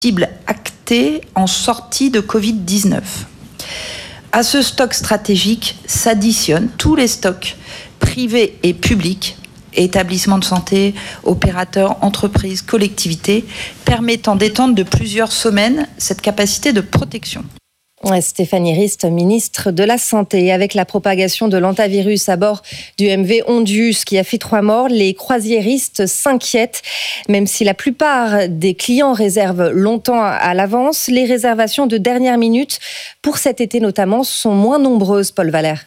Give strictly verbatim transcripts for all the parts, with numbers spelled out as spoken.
cible actée en sortie de covid dix-neuf. À ce stock stratégique s'additionnent tous les stocks privés et publics, établissements de santé, opérateurs, entreprises, collectivités, permettant d'étendre de plusieurs semaines cette capacité de protection. Stéphanie Rist, ministre de la Santé. Avec la propagation de l'hantavirus à bord du M V Ondius qui a fait trois morts, les croisiéristes s'inquiètent. Même si la plupart des clients réservent longtemps à l'avance, les réservations de dernière minute, pour cet été notamment, sont moins nombreuses, Paul Valère.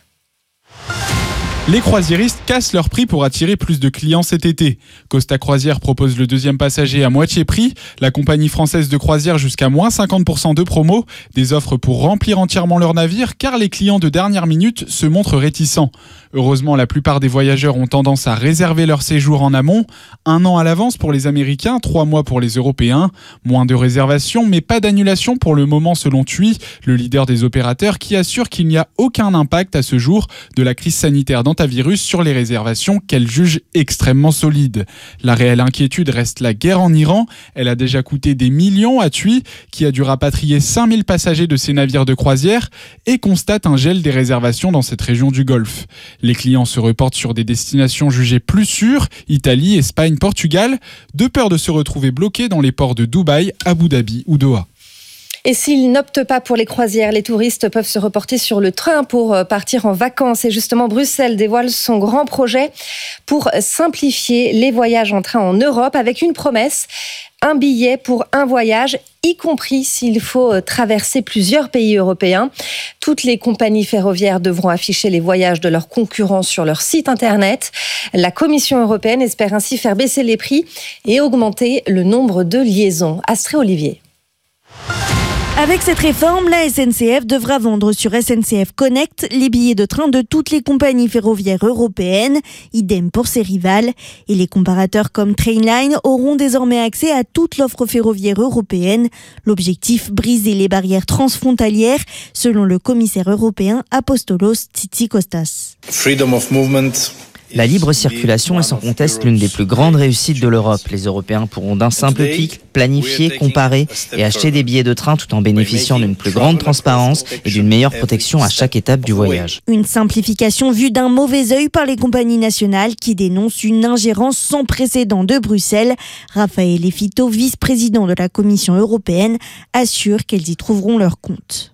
Les croisiéristes cassent leur prix pour attirer plus de clients cet été. Costa Croisière propose le deuxième passager à moitié prix. La compagnie française de croisière jusqu'à moins cinquante pour cent de promo. Des offres pour remplir entièrement leur navire car les clients de dernière minute se montrent réticents. Heureusement, la plupart des voyageurs ont tendance à réserver leur séjour en amont. Un an à l'avance pour les Américains, trois mois pour les Européens. Moins de réservations, mais pas d'annulation pour le moment selon T U I, le leader des opérateurs qui assure qu'il n'y a aucun impact à ce jour de la crise sanitaire d'hantavirus sur les réservations qu'elle juge extrêmement solides. La réelle inquiétude reste la guerre en Iran. Elle a déjà coûté des millions à T U I, qui a dû rapatrier cinq mille passagers de ses navires de croisière et constate un gel des réservations dans cette région du Golfe. Les clients se reportent sur des destinations jugées plus sûres, Italie, Espagne, Portugal, de peur de se retrouver bloqués dans les ports de Dubaï, Abu Dhabi ou Doha. Et s'ils n'optent pas pour les croisières, les touristes peuvent se reporter sur le train pour partir en vacances. Et justement, Bruxelles dévoile son grand projet pour simplifier les voyages en train en Europe avec une promesse. Un billet pour un voyage, y compris s'il faut traverser plusieurs pays européens. Toutes les compagnies ferroviaires devront afficher les voyages de leurs concurrents sur leur site internet. La Commission européenne espère ainsi faire baisser les prix et augmenter le nombre de liaisons. Astrée Olivier. Avec cette réforme, la S N C F devra vendre sur S N C F Connect les billets de train de toutes les compagnies ferroviaires européennes, idem pour ses rivales. Et les comparateurs comme Trainline auront désormais accès à toute l'offre ferroviaire européenne. L'objectif, briser les barrières transfrontalières, selon le commissaire européen Apostolos Tzitzikostas. Freedom of movement. La libre circulation est sans conteste l'une des plus grandes réussites de l'Europe. Les Européens pourront d'un simple clic planifier, comparer et acheter des billets de train tout en bénéficiant d'une plus grande transparence et d'une meilleure protection à chaque étape du voyage. Une simplification vue d'un mauvais œil par les compagnies nationales qui dénoncent une ingérence sans précédent de Bruxelles. Raphaël Lefito, vice-président de la Commission européenne, assure qu'elles y trouveront leur compte.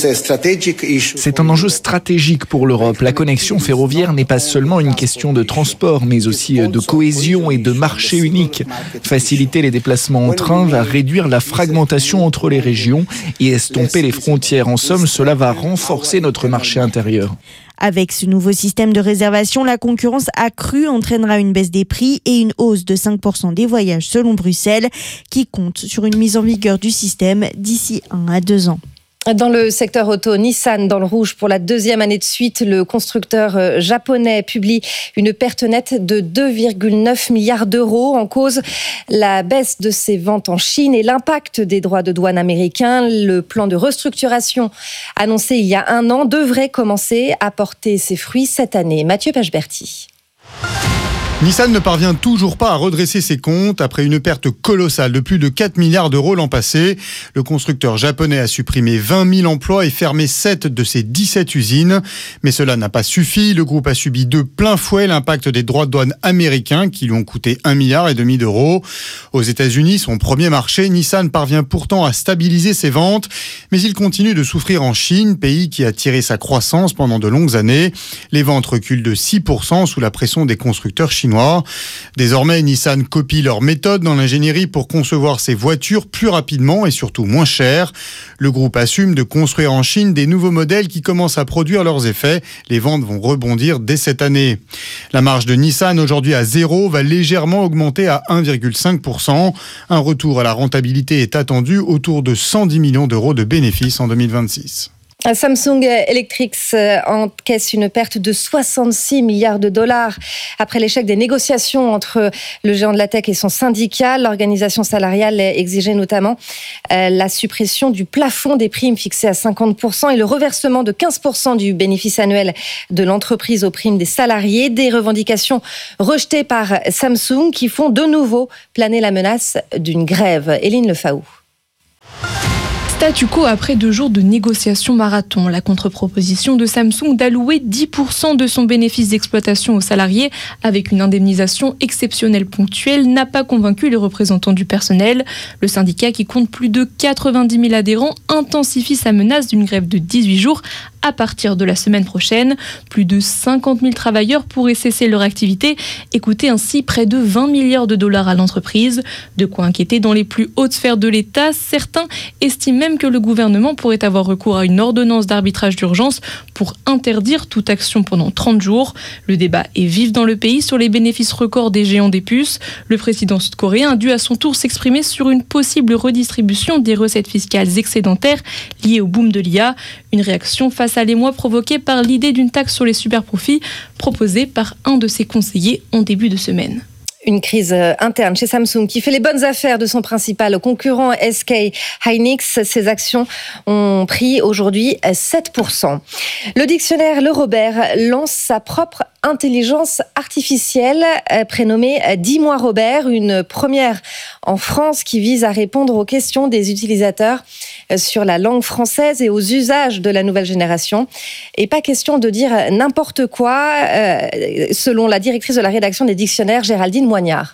C'est un enjeu stratégique pour l'Europe. La connexion ferroviaire n'est pas seulement une question de transport, mais aussi de cohésion et de marché unique. Faciliter les déplacements en train va réduire la fragmentation entre les régions et estomper les frontières. En somme, cela va renforcer notre marché intérieur. Avec ce nouveau système de réservation, la concurrence accrue entraînera une baisse des prix et une hausse de cinq pour cent des voyages selon Bruxelles, qui compte sur une mise en vigueur du système d'ici un à deux ans. Dans le secteur auto, Nissan dans le rouge pour la deuxième année de suite. Le constructeur japonais publie une perte nette de deux virgule neuf milliards d'euros. En cause, la baisse de ses ventes en Chine et l'impact des droits de douane américains. Le plan de restructuration annoncé il y a un an devrait commencer à porter ses fruits cette année. Mathieu Pechberti. Nissan ne parvient toujours pas à redresser ses comptes après une perte colossale de plus de quatre milliards d'euros l'an passé. Le constructeur japonais a supprimé vingt mille emplois et fermé sept de ses dix-sept usines. Mais cela n'a pas suffi. Le groupe a subi de plein fouet l'impact des droits de douane américains qui lui ont coûté un milliard et demi d'euros. Aux États-Unis, son premier marché, Nissan parvient pourtant à stabiliser ses ventes. Mais il continue de souffrir en Chine, pays qui a tiré sa croissance pendant de longues années. Les ventes reculent de six pour cent sous la pression des constructeurs chinois. Désormais, Nissan copie leur méthode dans l'ingénierie pour concevoir ses voitures plus rapidement et surtout moins chères. Le groupe assume de construire en Chine des nouveaux modèles qui commencent à produire leurs effets. Les ventes vont rebondir dès cette année. La marge de Nissan, aujourd'hui à zéro, va légèrement augmenter à un virgule cinq pour cent. Un retour à la rentabilité est attendu autour de cent dix millions d'euros de bénéfices en deux mille vingt-six. Samsung Electrics encaisse une perte de soixante-six milliards de dollars après l'échec des négociations entre le géant de la tech et son syndicat. L'organisation salariale exigeait notamment la suppression du plafond des primes fixé à cinquante pour cent et le reversement de quinze pour cent du bénéfice annuel de l'entreprise aux primes des salariés. Des revendications rejetées par Samsung qui font de nouveau planer la menace d'une grève. Éline Lefaou. Statu quo après deux jours de négociations marathon. La contre-proposition de Samsung d'allouer dix pour cent de son bénéfice d'exploitation aux salariés avec une indemnisation exceptionnelle ponctuelle n'a pas convaincu les représentants du personnel. Le syndicat, qui compte plus de quatre-vingt-dix mille adhérents, intensifie sa menace d'une grève de dix-huit jours à partir de la semaine prochaine. Plus de cinquante mille travailleurs pourraient cesser leur activité et coûter ainsi près de vingt milliards de dollars à l'entreprise. De quoi inquiéter dans les plus hautes sphères de l'État. Certains estiment même que le gouvernement pourrait avoir recours à une ordonnance d'arbitrage d'urgence pour interdire toute action pendant trente jours. Le débat est vif dans le pays sur les bénéfices records des géants des puces. Le président sud-coréen a dû à son tour s'exprimer sur une possible redistribution des recettes fiscales excédentaires liées au boom de l'I A. Une réaction face à l'émoi provoquée par l'idée d'une taxe sur les superprofits proposée par un de ses conseillers en début de semaine. Une crise interne chez Samsung qui fait les bonnes affaires de son principal concurrent S K Hynix. Ses actions ont pris aujourd'hui sept pour cent. Le dictionnaire Le Robert lance sa propre intelligence artificielle prénommée Dis-moi Robert, une première en France qui vise à répondre aux questions des utilisateurs sur la langue française et aux usages de la nouvelle génération. Et pas question de dire n'importe quoi, selon la directrice de la rédaction des dictionnaires, Géraldine Moignard.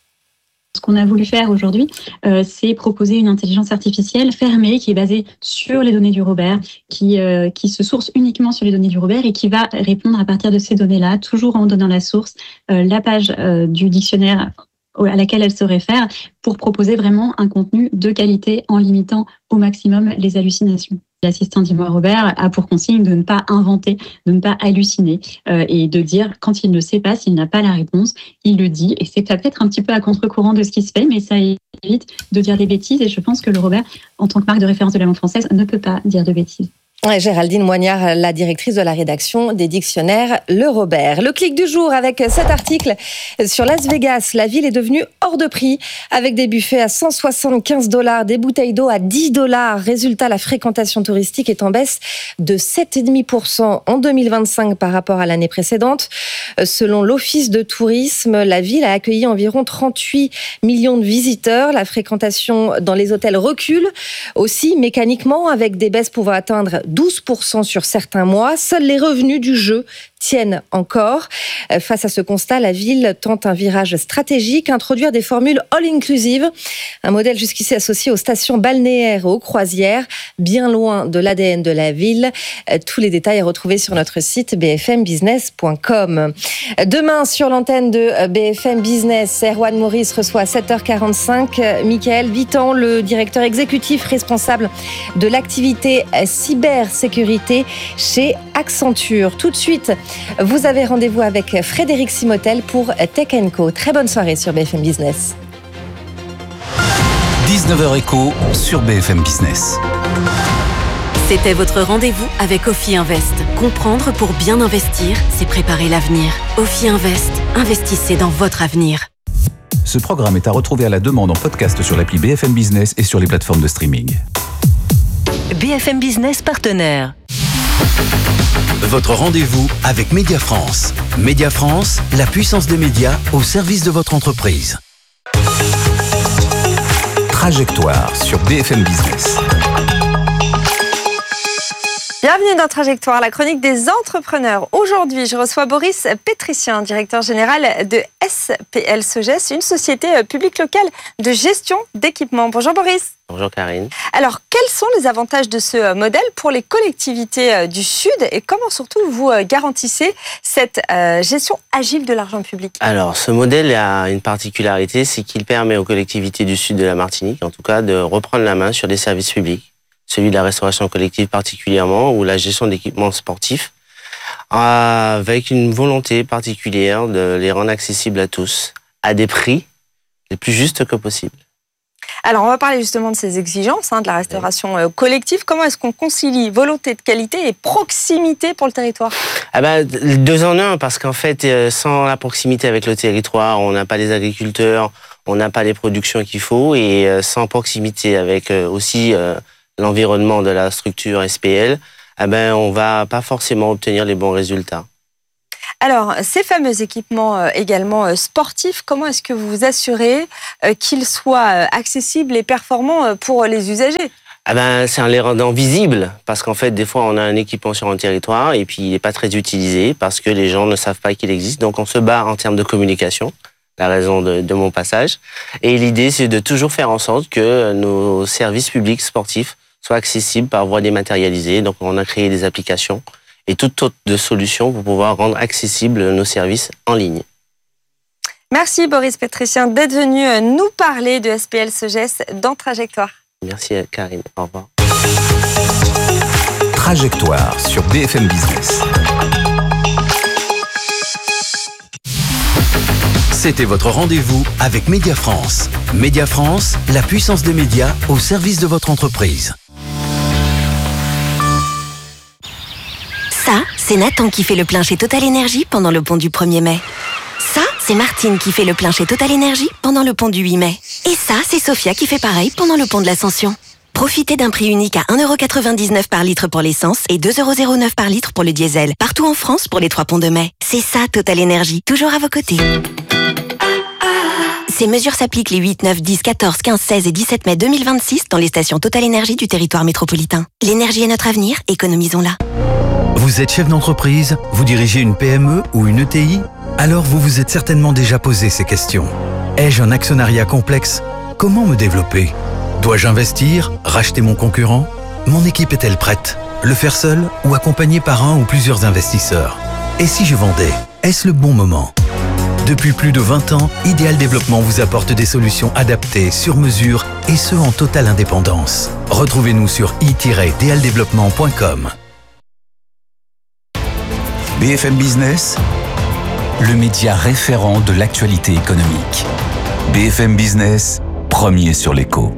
Ce qu'on a voulu faire aujourd'hui, euh, c'est proposer une intelligence artificielle fermée qui est basée sur les données du Robert, qui, euh, qui se source uniquement sur les données du Robert et qui va répondre à partir de ces données-là, toujours en donnant la source, euh, la page euh, du dictionnaire à laquelle elle se réfère, pour proposer vraiment un contenu de qualité en limitant au maximum les hallucinations. L'assistant Dis-moi Robert a pour consigne de ne pas inventer, de ne pas halluciner euh, et de dire quand il ne sait pas, s'il n'a pas la réponse, il le dit. Et c'est peut-être un petit peu à contre-courant de ce qui se fait, mais ça évite de dire des bêtises. Et je pense que le Robert, en tant que marque de référence de la langue française, ne peut pas dire de bêtises. Ouais, Géraldine Moignard, la directrice de la rédaction des dictionnaires Le Robert. Le clic du jour avec cet article sur Las Vegas. La ville est devenue hors de prix avec des buffets à cent soixante-quinze dollars, des bouteilles d'eau à dix dollars. Résultat, la fréquentation touristique est en baisse de sept virgule cinq pour cent en deux mille vingt-cinq par rapport à l'année précédente. Selon l'Office de tourisme, la ville a accueilli environ trente-huit millions de visiteurs. La fréquentation dans les hôtels recule aussi mécaniquement avec des baisses pouvant atteindre douze pour cent sur certains mois. Seuls les revenus du jeu tiennent encore. Face à ce constat, la ville tente un virage stratégique, introduire des formules all-inclusive, un modèle jusqu'ici associé aux stations balnéaires et aux croisières, bien loin de l'A D N de la ville. Tous les détails à retrouver sur notre site b f m business point com. Demain, sur l'antenne de B F M Business, Erwan Maurice reçoit à sept heures quarante-cinq Michael Vitan, le directeur exécutif responsable de l'activité cybersécurité chez Accenture. Tout de suite, vous avez rendez-vous avec Frédéric Simotel pour Tech and Co. Très bonne soirée sur B F M Business. dix-neuf heures Éco sur B F M Business. C'était votre rendez-vous avec Ophi Invest. Comprendre pour bien investir, c'est préparer l'avenir. Ophi Invest, investissez dans votre avenir. Ce programme est à retrouver à la demande en podcast sur l'appli B F M Business et sur les plateformes de streaming. B F M Business partenaire. Votre rendez-vous avec Média France. Média France, la puissance des médias au service de votre entreprise. Trajectoire sur B F M Business. Bienvenue dans Trajectoire, la chronique des entrepreneurs. Aujourd'hui, je reçois Boris Pétricien, directeur général de S P L Sogès, une société publique locale de gestion d'équipements. Bonjour Boris. Bonjour Karine. Alors, quels sont les avantages de ce modèle pour les collectivités du Sud et comment surtout vous garantissez cette gestion agile de l'argent public? Alors, ce modèle a une particularité, c'est qu'il permet aux collectivités du Sud de la Martinique, en tout cas, de reprendre la main sur des services publics, celui de la restauration collective particulièrement, ou la gestion d'équipements sportifs, avec une volonté particulière de les rendre accessibles à tous, à des prix les plus justes que possible. Alors, on va parler justement de ces exigences, hein, de la restauration euh, collective. Comment est-ce qu'on concilie volonté de qualité et proximité pour le territoire? Ah bah, deux en un, parce qu'en fait, euh, sans la proximité avec le territoire, on n'a pas les agriculteurs, on n'a pas les productions qu'il faut, et euh, sans proximité avec euh, aussi euh, l'environnement de la structure S P L, ah ben, on va pas forcément obtenir les bons résultats. Alors, ces fameux équipements euh, également euh, sportifs, comment est-ce que vous vous assurez euh, qu'ils soient euh, accessibles et performants euh, pour les usagers? Ah ben, c'est en les rendant visibles, parce qu'en fait, des fois, on a un équipement sur un territoire et puis il n'est pas très utilisé parce que les gens ne savent pas qu'il existe. Donc, on se bat en termes de communication, la raison de, de mon passage. Et l'idée, c'est de toujours faire en sorte que nos services publics sportifs soient accessibles par voie dématérialisée. Donc, on a créé des applications et toutes sortes de solutions pour pouvoir rendre accessibles nos services en ligne. Merci Boris Pétricien d'être venu nous parler de S P L Sogess dans Trajectoire. Merci Karine, au revoir. Trajectoire sur B F M Business. C'était votre rendez-vous avec Média France. Média France, la puissance des médias au service de votre entreprise. Ça, c'est Nathan qui fait le plein chez Total Energy pendant le pont du premier mai. Ça, c'est Martine qui fait le plein chez Total Energy pendant le pont du huit mai. Et ça, c'est Sophia qui fait pareil pendant le pont de l'Ascension. Profitez d'un prix unique à un euro quatre-vingt-dix-neuf par litre pour l'essence et deux euros zéro neuf par litre pour le diesel. Partout en France pour les trois ponts de mai. C'est ça, Total Energy, toujours à vos côtés. Ces mesures s'appliquent les huit, neuf, dix, quatorze, quinze, seize et dix-sept mai deux mille vingt-six dans les stations Total Energy du territoire métropolitain. L'énergie est notre avenir, économisons-la. Vous êtes chef d'entreprise, vous dirigez une P M E ou une E T I? Alors vous vous êtes certainement déjà posé ces questions. Ai-je un actionnariat complexe? Comment me développer? Dois-je investir? Racheter mon concurrent? Mon équipe est-elle prête? Le faire seul ou accompagné par un ou plusieurs investisseurs? Et si je vendais? Est-ce le bon moment? Depuis plus de vingt ans, Ideal Développement vous apporte des solutions adaptées, sur mesure et ce en totale indépendance. Retrouvez-nous sur i tiret ideal développement point com. B F M Business, le média référent de l'actualité économique. B F M Business, premier sur l'écho.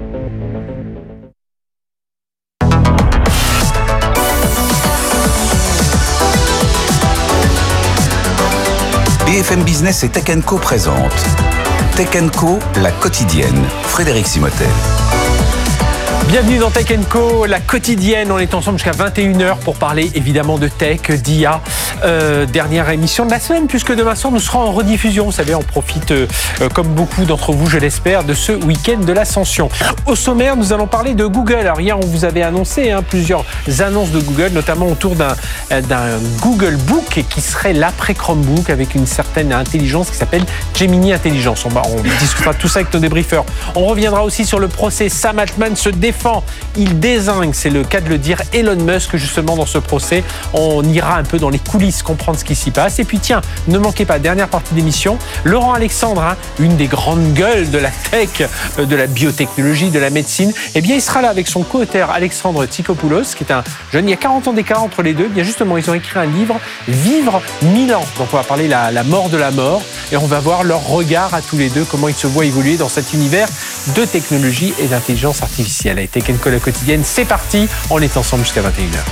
B F M Business et Tech and Co présente Tech and Co, la quotidienne. Frédéric Simotel. Bienvenue dans Tech and Co, la quotidienne. On est ensemble jusqu'à vingt et une heures pour parler évidemment de tech, d'I A. Euh, dernière émission de la semaine, puisque demain soir nous serons en rediffusion. Vous savez, on profite, euh, comme beaucoup d'entre vous, je l'espère, de ce week-end de l'Ascension. Au sommaire, nous allons parler de Google. Alors hier, on vous avait annoncé hein, plusieurs annonces de Google, notamment autour d'un, d'un Google Book qui serait l'après Chromebook avec une certaine intelligence qui s'appelle Gemini Intelligence. On, va, on discutera tout ça avec nos débriefeurs. On reviendra aussi sur le procès. Sam Altman se défend. Il dézingue, c'est le cas de le dire, Elon Musk justement dans ce procès. On ira un peu dans les coulisses, comprendre ce qui s'y passe. Et puis tiens, ne manquez pas, dernière partie d'émission, Laurent Alexandre, hein, une des grandes gueules de la tech, de la biotechnologie, de la médecine, eh bien il sera là avec son co-auteur Alexandre Tsikopoulos, qui est un jeune, il y a quarante ans d'écart entre les deux. Eh bien justement, ils ont écrit un livre, Vivre mille ans. Donc on va parler la, la mort de la mort et on va voir leur regard à tous les deux, comment ils se voient évoluer dans cet univers de technologie et d'intelligence artificielle. Et Tech and Co, la quotidienne, c'est parti, on est ensemble jusqu'à vingt et une heures.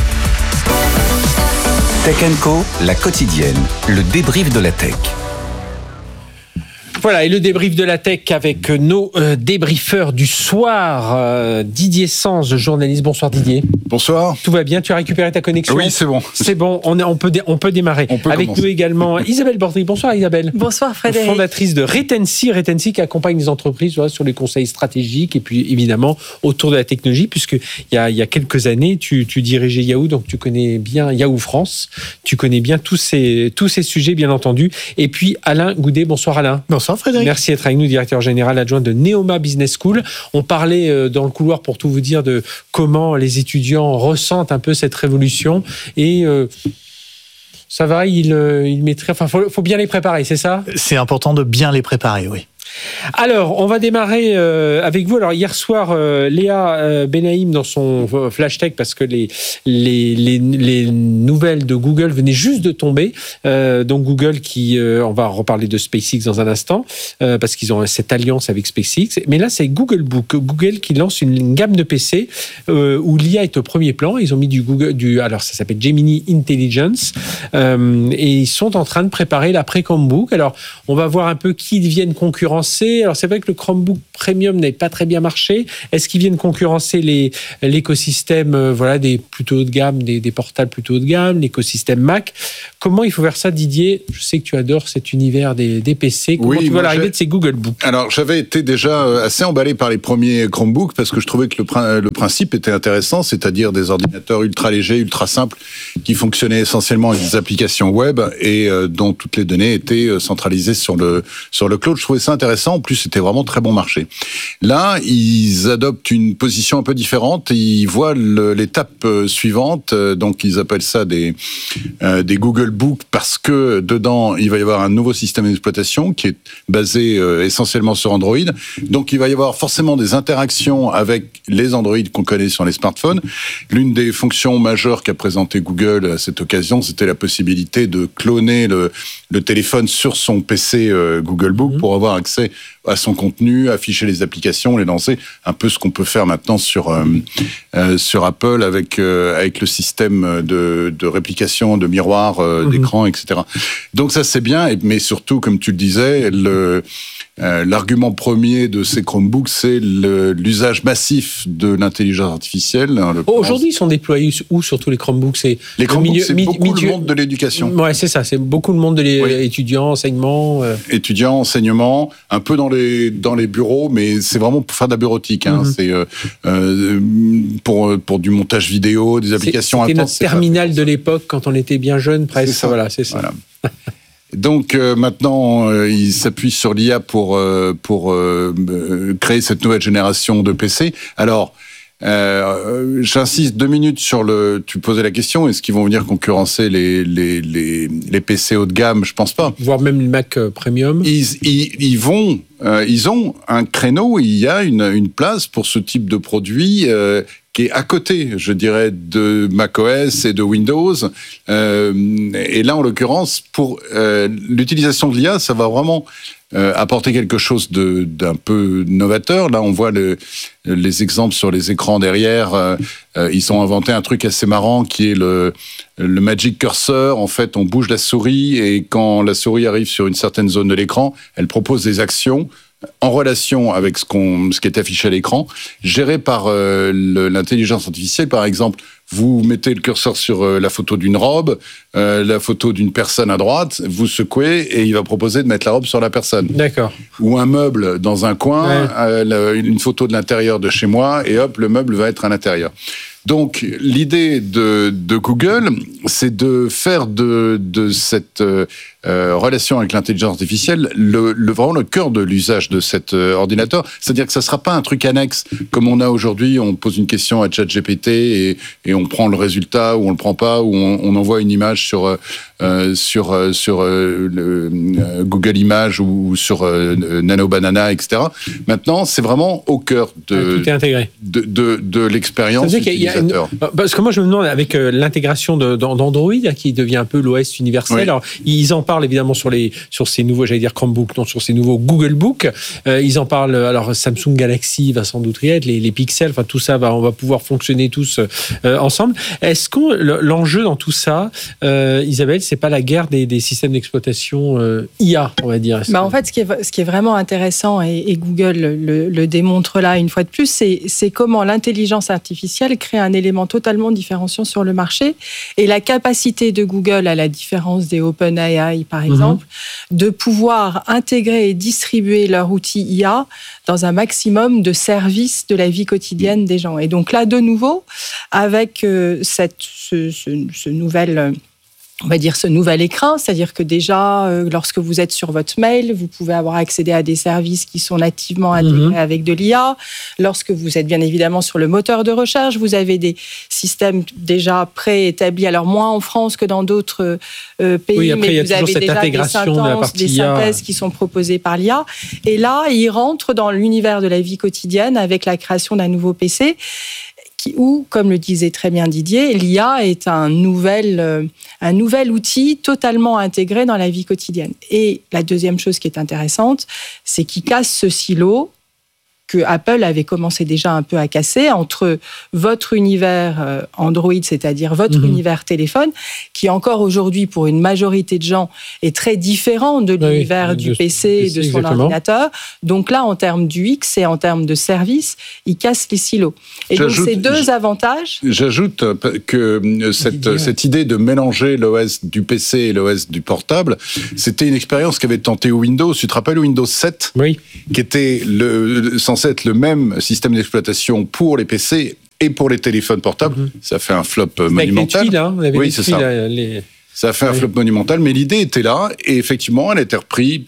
Tech and Co, la quotidienne, le débrief de la tech. Voilà, et le débrief de la tech avec nos euh, débriefeurs du soir. Euh, Didier Sanz, journaliste. Bonsoir Didier. Bonsoir. Tout va bien? Tu as récupéré ta connexion? Oui, c'est bon. C'est bon, on, est, on, peut, dé, on peut démarrer. On peut avec commencer. Nous également Isabelle Bordry. Bonsoir Isabelle. Bonsoir Frédéric. Fondatrice de Retency. Retency qui accompagne les entreprises voilà, sur les conseils stratégiques et puis évidemment autour de la technologie, puisque il y a, il y a quelques années, tu, tu dirigeais Yahoo, donc tu connais bien Yahoo France. Tu connais bien tous ces, tous ces sujets, bien entendu. Et puis Alain Goudet. Bonsoir Alain. Bonsoir Frédéric. Merci d'être avec nous, directeur général adjoint de Neoma Business School. On parlait dans le couloir, pour tout vous dire, de comment les étudiants ressentent un peu cette révolution. Et euh, ça va, ils, ils mettraient... Enfin, il faut, faut bien les préparer, c'est ça? C'est important de bien les préparer, oui. Alors, on va démarrer euh, avec vous. Alors, hier soir, euh, Léa euh, Benaïm dans son euh, Flash Tech, parce que les, les, les, les nouvelles de Google venaient juste de tomber. Euh, donc, Google qui... Euh, on va reparler de SpaceX dans un instant, euh, parce qu'ils ont cette alliance avec SpaceX. Mais là, c'est Google Book. Google qui lance une, une gamme de P C euh, où l'I A est au premier plan. Ils ont mis du Google... Du, alors, ça s'appelle Gemini Intelligence. Euh, et ils sont en train de préparer l'après Chromebook. Alors, on va voir un peu qui deviennent concurrents concurrencer. Alors c'est vrai que le Chromebook Premium n'avait pas très bien marché. Est-ce qu'ils viennent concurrencer les, l'écosystème euh, voilà, des plutôt haut de gamme, des, des portables plutôt haut de gamme, l'écosystème Mac? Comment il faut faire ça, Didier? Je sais que tu adores cet univers des, des P C. Comment oui, tu vois l'arrivée j'ai... de ces Google Books? Alors j'avais été déjà assez emballé par les premiers Chromebooks parce que je trouvais que le, le principe était intéressant, c'est-à-dire des ordinateurs ultra légers, ultra simples, qui fonctionnaient essentiellement avec des applications web et euh, dont toutes les données étaient centralisées sur le sur le cloud. Je trouvais ça intéressant. En plus, c'était vraiment très bon marché. Là, ils adoptent une position un peu différente. Ils voient le, l'étape suivante. Donc, ils appellent ça des euh, des Google Books parce que dedans, il va y avoir un nouveau système d'exploitation qui est basé euh, essentiellement sur Android. Donc, il va y avoir forcément des interactions avec les Android qu'on connaît sur les smartphones. L'une des fonctions majeures qu'a présenté Google à cette occasion, c'était la possibilité de cloner le, le téléphone sur son P C euh, Google Book mmh. pour avoir accès à son contenu, afficher les applications, les lancer, un peu ce qu'on peut faire maintenant sur euh, euh, sur Apple avec euh, avec le système de, de réplication, de miroir, euh, mmh. d'écran, et cetera. Donc ça c'est bien, mais surtout comme tu le disais, le Euh, l'argument premier de ces Chromebooks, c'est le, l'usage massif de l'intelligence artificielle. Oh, aujourd'hui, ils sont déployés où sur tous les Chromebooks? C'est les Chromebooks, milieu, c'est mi- beaucoup milieu... le monde de l'éducation. Ouais, c'est ça. C'est beaucoup le monde de l'étudiant, oui. enseignement. Euh... Étudiants, enseignement, un peu dans les dans les bureaux, mais c'est vraiment pour faire de la bureautique. Hein. Mm-hmm. C'est euh, euh, pour pour du montage vidéo, des applications c'est, c'était intenses. C'était notre terminal de l'époque quand on était bien jeune, presque. C'est ça. Voilà, c'est ça. Voilà. Donc euh, maintenant, euh, ils s'appuient sur l'I A pour euh, pour euh, créer cette nouvelle génération de P C. Alors, euh, j'insiste deux minutes sur le. Tu posais la question, est-ce qu'ils vont venir concurrencer les les les, les P C haut de gamme? Je pense pas. Voire même le Mac Premium. Ils ils, ils vont. Euh, ils ont un créneau. Il y a une une place pour ce type de produit. Euh, qui est à côté, je dirais, de macOS et de Windows. Euh, et là, en l'occurrence, pour euh, l'utilisation de l'I A, ça va vraiment euh, apporter quelque chose de, d'un peu novateur. Là, on voit le, les exemples sur les écrans derrière. Euh, euh, ils ont inventé un truc assez marrant qui est le, le Magic Cursor. En fait, on bouge la souris et quand la souris arrive sur une certaine zone de l'écran, elle propose des actions en relation avec ce, qu'on, ce qui est affiché à l'écran, géré par euh, le, l'intelligence artificielle. Par exemple, vous mettez le curseur sur euh, la photo d'une robe, euh, la photo d'une personne à droite, vous secouez et il va proposer de mettre la robe sur la personne. D'accord. Ou un meuble dans un coin, ouais. euh, la, une photo de l'intérieur de chez moi et hop, le meuble va être à l'intérieur. Donc, l'idée de, de Google, c'est de faire de, de cette euh, relation avec l'intelligence artificielle le, le, vraiment le cœur de l'usage de cet euh, ordinateur. C'est-à-dire que ça ne sera pas un truc annexe comme on a aujourd'hui. On pose une question à ChatGPT et, et on prend le résultat ou on le prend pas, ou on, on envoie une image sur euh, sur euh, sur euh, le, euh, Google Images ou sur euh, Nano Banana, et cetera. Maintenant, c'est vraiment au cœur de, ouais, tout est intégré. de, de, de l'expérience. Une... Parce que moi, je me demande, avec euh, l'intégration de, d'Android, hein, qui devient un peu l'O S universel, oui. Alors, ils en parlent évidemment sur, les, sur ces nouveaux, j'allais dire Chromebook, non, sur ces nouveaux Google Book. Euh, ils en parlent, alors Samsung Galaxy va sans doute y être, les, les Pixels, enfin tout ça, va, on va pouvoir fonctionner tous euh, ensemble. Est-ce que l'enjeu dans tout ça, euh, Isabelle, c'est pas la guerre des, des systèmes d'exploitation euh, I A, on va dire? Bah en fait, ce qui est, ce qui est vraiment intéressant, et, et Google le, le démontre là une fois de plus, c'est, c'est comment l'intelligence artificielle crée un élément totalement différenciant sur le marché, et la capacité de Google, à la différence des OpenAI par exemple, mmh. de pouvoir intégrer et distribuer leur outil I A dans un maximum de services de la vie quotidienne des gens. Et donc là, de nouveau, avec euh, cette, ce, ce, ce nouvel... on va dire ce nouvel écran, c'est-à-dire que déjà, euh, lorsque vous êtes sur votre mail, vous pouvez avoir accédé à des services qui sont nativement intégrés mmh. avec de l'I A. Lorsque vous êtes bien évidemment sur le moteur de recherche, vous avez des systèmes déjà préétablis, alors moins en France que dans d'autres euh, pays, oui, après, mais vous avez déjà des sentences, des synthèses qui sont proposées par l'I A. Et là, ils rentrent dans l'univers de la vie quotidienne avec la création d'un nouveau P C. Où, comme le disait très bien Didier, l'I A est un nouvel, euh, un nouvel outil totalement intégré dans la vie quotidienne. Et la deuxième chose qui est intéressante, c'est qu'il casse ce silo que Apple avait commencé déjà un peu à casser entre votre univers Android, c'est-à-dire votre mmh. univers téléphone, qui encore aujourd'hui, pour une majorité de gens, est très différent de l'univers oui, du P C et de son exactement. ordinateur. Donc là, en termes d'U X et en termes de services, il casse les silos. Et j'ajoute, donc ces deux avantages... J'ajoute que cette, cette idée de mélanger l'O S du P C et l'O S du portable, c'était une expérience qu'avait tenté Windows. Tu te rappelles Windows sept, oui. qui était le, censé être le même système d'exploitation pour les P C et pour les téléphones portables. Mm-hmm. Ça fait un flop c'est monumental. Avec les tuiles, hein, on avait oui, les c'est tuiles, ça. Les... Ça a fait un oui. flop monumental, mais l'idée était là, et effectivement, elle a été reprise,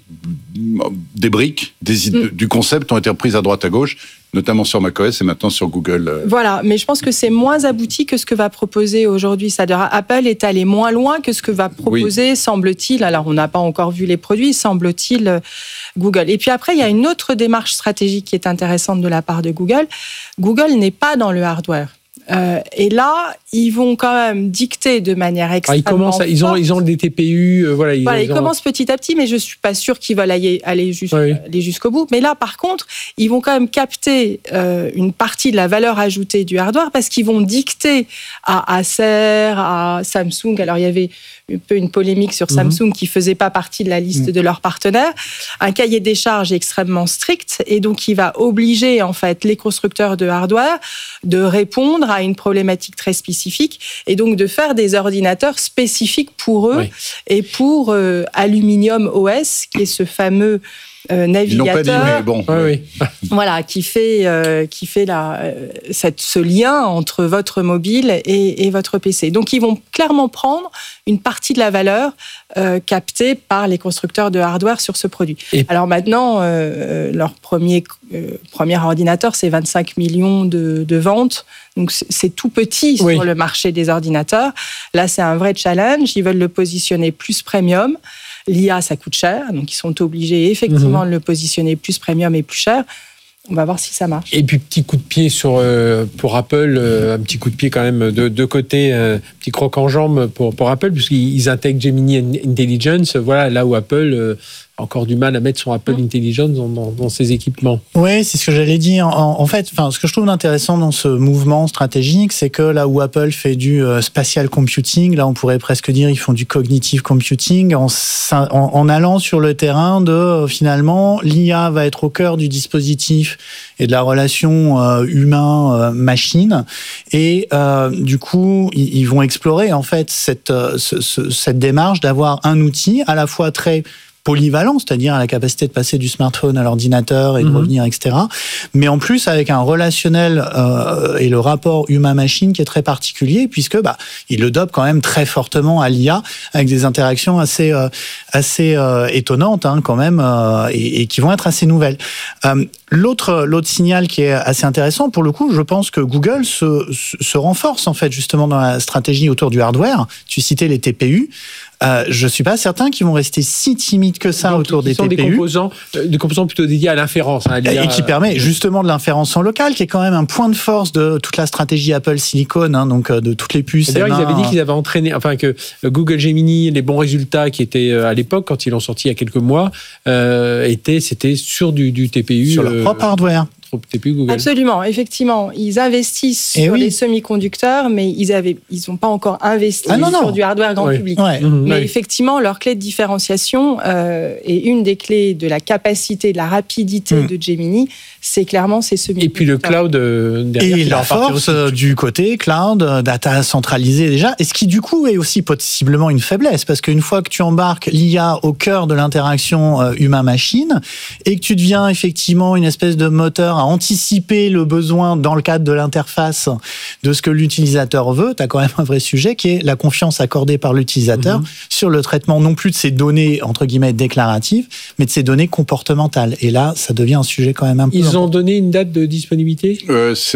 des briques des idées, mm. du concept ont été reprises à droite à gauche, notamment sur macOS et maintenant sur Google. Voilà, mais je pense que c'est moins abouti que ce que va proposer aujourd'hui. C'est-à-dire Apple est allé moins loin que ce que va proposer, oui. semble-t-il, alors on n'a pas encore vu les produits, semble-t-il, Google. Et puis après, il y a une autre démarche stratégique qui est intéressante de la part de Google. Google n'est pas dans le hardware. Euh, et là, ils vont quand même dicter de manière extrêmement ah, ils commencent, à, ils ont, ils ont des T P U, euh, voilà. Ils, voilà, ils, ils ont... commencent petit à petit, mais je suis pas sûre qu'ils veulent aller, aller, jusqu', oui. aller jusqu'au bout. Mais là, par contre, ils vont quand même capter euh, une partie de la valeur ajoutée du hardware parce qu'ils vont dicter à Acer, à Samsung. Alors, il y avait un peu une polémique sur mm-hmm. Samsung qui faisait pas partie de la liste mm. de leurs partenaires. Un cahier des charges extrêmement strict et donc il va obliger en fait les constructeurs de hardware de répondre à une problématique très spécifique et donc de faire des ordinateurs spécifiques pour eux oui. et pour euh, Aluminium O S, qui est ce fameux euh, navigateur. Ils l'ont pas dit, mais bon. Oui, oui. Voilà, qui fait, euh, qui fait la, euh, cette, ce lien entre votre mobile et, et votre P C. Donc, ils vont clairement prendre une partie de la valeur euh, captée par les constructeurs de hardware sur ce produit. Et alors maintenant, euh, leur premier, euh, premier ordinateur, c'est vingt-cinq millions de, de ventes. Donc, c'est tout petit oui. sur le marché des ordinateurs. Là, c'est un vrai challenge. Ils veulent le positionner plus premium. L'I A, ça coûte cher, donc ils sont obligés effectivement mmh. de le positionner plus premium et plus cher. On va voir si ça marche. Et puis, petit coup de pied sur, euh, pour Apple, euh, un petit coup de pied quand même de, de côté, euh, petit croc en jambe pour, pour Apple, puisqu'ils intègrent Gemini Intelligence, voilà, là où Apple euh, a encore du mal à mettre son Apple mmh. Intelligence dans, dans, dans ses équipements. Oui, c'est ce que j'allais dire. En, en fait, ce que je trouve intéressant dans ce mouvement stratégique, c'est que là où Apple fait du euh, spatial computing, là on pourrait presque dire ils font du cognitive computing, en, en, en allant sur le terrain de, euh, finalement, l'I A va être au cœur du dispositif et de la relation euh, humain-machine. Et euh, du coup, ils, ils vont explorer en fait cette, euh, ce, ce, cette démarche d'avoir un outil à la fois très polyvalent, c'est-à-dire à la capacité de passer du smartphone à l'ordinateur et de mmh. revenir, et cetera. Mais en plus avec un relationnel euh, et le rapport humain-machine qui est très particulier, puisque bah il le dope quand même très fortement à l'I A avec des interactions assez euh, assez euh, étonnantes hein, quand même euh, et, et qui vont être assez nouvelles. Euh, l'autre l'autre signal qui est assez intéressant pour le coup, je pense que Google se se renforce en fait justement dans la stratégie autour du hardware. Tu citais les T P U. Euh, je suis pas certain qu'ils vont rester si timides que ça. Donc, autour des sont T P U. Des composants, euh, des composants plutôt dédiés à l'inférence. Hein, et qui permet justement de l'inférence en local, qui est quand même un point de force de toute la stratégie Apple Silicon, hein, donc de toutes les puces. D'ailleurs, ils avaient dit qu'ils avaient entraîné, enfin que Google Gemini, les bons résultats qui étaient à l'époque, quand ils l'ont sorti il y a quelques mois, euh, étaient, c'était sur du, du T P U. Sur leur euh, propre hardware. T P U Google. Absolument, effectivement. Ils investissent et sur oui. les semi-conducteurs, mais ils avaient, ils n'ont pas encore investi ah non, sur non. du hardware grand ouais. public. Ouais. Mais ouais. effectivement, leur clé de différenciation euh, est une des clés de la capacité, de la rapidité mmh. de Gemini, c'est clairement ces semi-conducteurs. Et puis le cloud euh, derrière. Et la force aussi. Du côté cloud, data centralisée déjà, et ce qui du coup est aussi possiblement une faiblesse, parce qu'une fois que tu embarques l'I A au cœur de l'interaction euh, humain-machine, et que tu deviens effectivement une espèce de moteur à anticiper le besoin dans le cadre de l'interface de ce que l'utilisateur veut, tu as quand même un vrai sujet qui est la confiance accordée par l'utilisateur mmh. sur le traitement non plus de ces données entre guillemets déclaratives, mais de ces données comportementales. Et là, ça devient un sujet quand même un peu... Ils ont donné une date de disponibilité euh, C'est...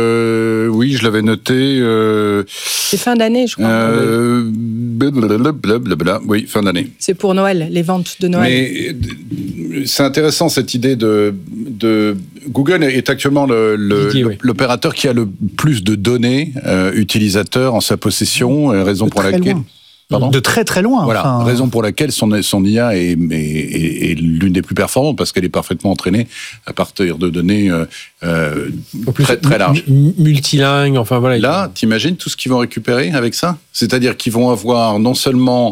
Euh, oui, je l'avais noté. Euh, c'est fin d'année, je crois. Euh, blablabla, oui, fin d'année. C'est pour Noël, les ventes de Noël. Mais c'est intéressant cette idée de... de Google est actuellement le, le, Didier, oui. l'opérateur qui a le plus de données euh, utilisateurs en sa possession, raison de pour laquelle... Loin. Pardon ? De très très loin. Voilà, enfin... raison pour laquelle son, son I A est, est, est, est l'une des plus performantes, parce qu'elle est parfaitement entraînée à partir de données euh, euh, plus, très, très larges. M- multilingue, enfin voilà. Là, t'imagines tout ce qu'ils vont récupérer avec ça ? C'est-à-dire qu'ils vont avoir non seulement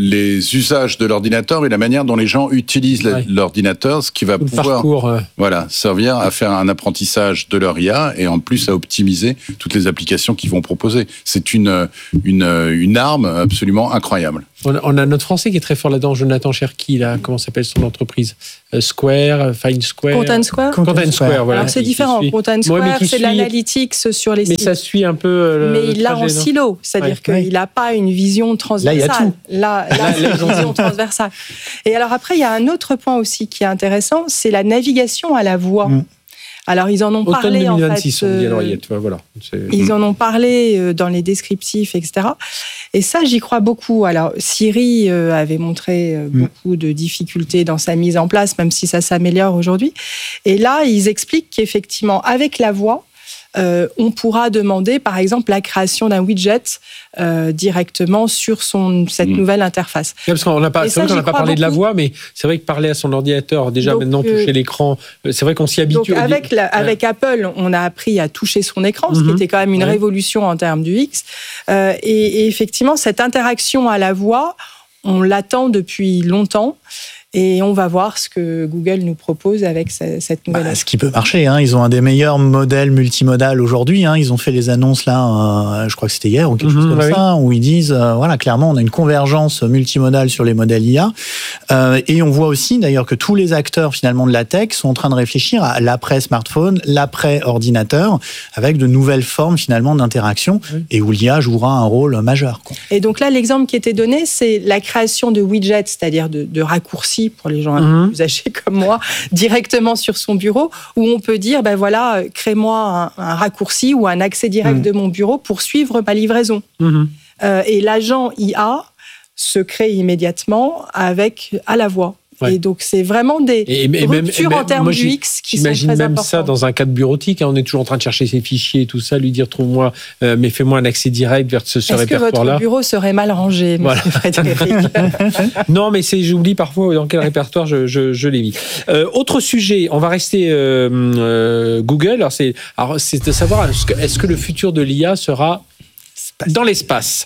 les usages de l'ordinateur, mais la manière dont les gens utilisent ouais. l'ordinateur, ce qui va tout pouvoir parcours, ouais. voilà, servir à faire un apprentissage de leur I A et en plus à optimiser toutes les applications qu'ils vont proposer. C'est une, une, une arme absolument incroyable. On a, on a notre Français qui est très fort là-dedans, Jonathan Cherki, là, comment s'appelle son entreprise ? euh, Square, Fine Square. Content Square. Content, Content Square, Square, voilà. Alors c'est différent. Content Square, ouais, c'est suit... l'analytics sur les mais sites. Mais ça suit un peu. Euh, mais il l'a en non silo, c'est-à-dire ouais. qu'il n'a ouais. pas une vision transversale. Là, il y a tout. Là, là, là c'est une vision transversale. Et alors après, il y a un autre point aussi qui est intéressant, c'est la navigation à la voix. Mm. Alors, ils en ont Automne parlé, deux mille vingt-six, en fait. On dit à l'oreillette, voilà. C'est... Ils en ont parlé dans les descriptifs, et cetera. Et ça, j'y crois beaucoup. Alors, Siri avait montré beaucoup de difficultés dans sa mise en place, même si ça s'améliore aujourd'hui. Et là, ils expliquent qu'effectivement, avec la voix, Euh, on pourra demander, par exemple, la création d'un widget euh, directement sur son, cette mmh. nouvelle interface. Ouais, parce qu'on n'a pas, c'est ça, vrai qu'on n'a pas parlé beaucoup. de la voix, mais c'est vrai que parler à son ordinateur, déjà donc, maintenant toucher euh, l'écran, c'est vrai qu'on s'y habitue. Donc avec, la, avec ouais. Apple, on a appris à toucher son écran, ce mmh. qui était quand même une ouais. révolution en termes du X. Euh, et, et effectivement, cette interaction à la voix, on l'attend depuis longtemps. Et on va voir ce que Google nous propose avec cette nouvelle. Bah, ce qui peut marcher, hein. Ils ont un des meilleurs modèles multimodal aujourd'hui. Hein. Ils ont fait les annonces là, euh, je crois que c'était hier ou quelque mmh, chose comme bah ça, oui. où ils disent, euh, voilà, clairement, on a une convergence multimodale sur les modèles I A. Euh, et on voit aussi, d'ailleurs, que tous les acteurs finalement de la tech sont en train de réfléchir à l'après-smartphone, l'après-ordinateur, avec de nouvelles formes finalement d'interaction, oui. et où l'I A jouera un rôle majeur, quoi. Et donc là, l'exemple qui était donné, c'est la création de widgets, c'est-à-dire de, de raccourcis pour les gens un mmh. peu plus âgés comme moi, directement sur son bureau, où on peut dire, ben voilà, crée-moi un, un raccourci ou un accès direct mmh. de mon bureau pour suivre ma livraison. Mmh. Euh, et l'agent I A se crée immédiatement avec à la voix. Ouais. Et donc, c'est vraiment des et, et ruptures même, en termes du X qui sont très importantes. J'imagine même ça dans un cadre bureautique. Hein, on est toujours en train de chercher ses fichiers et tout ça, lui dire, trouve-moi, euh, mais fais-moi un accès direct vers ce, ce répertoire-là. Est-ce que votre bureau serait mal rangé, voilà. Monsieur Frédéric? Non, mais c'est, j'oublie parfois dans quel répertoire je, je, je l'ai mis. Euh, autre sujet, on va rester euh, euh, Google. Alors c'est, alors, c'est de savoir, est-ce que, est-ce que le futur de l'I A sera dans l'espace.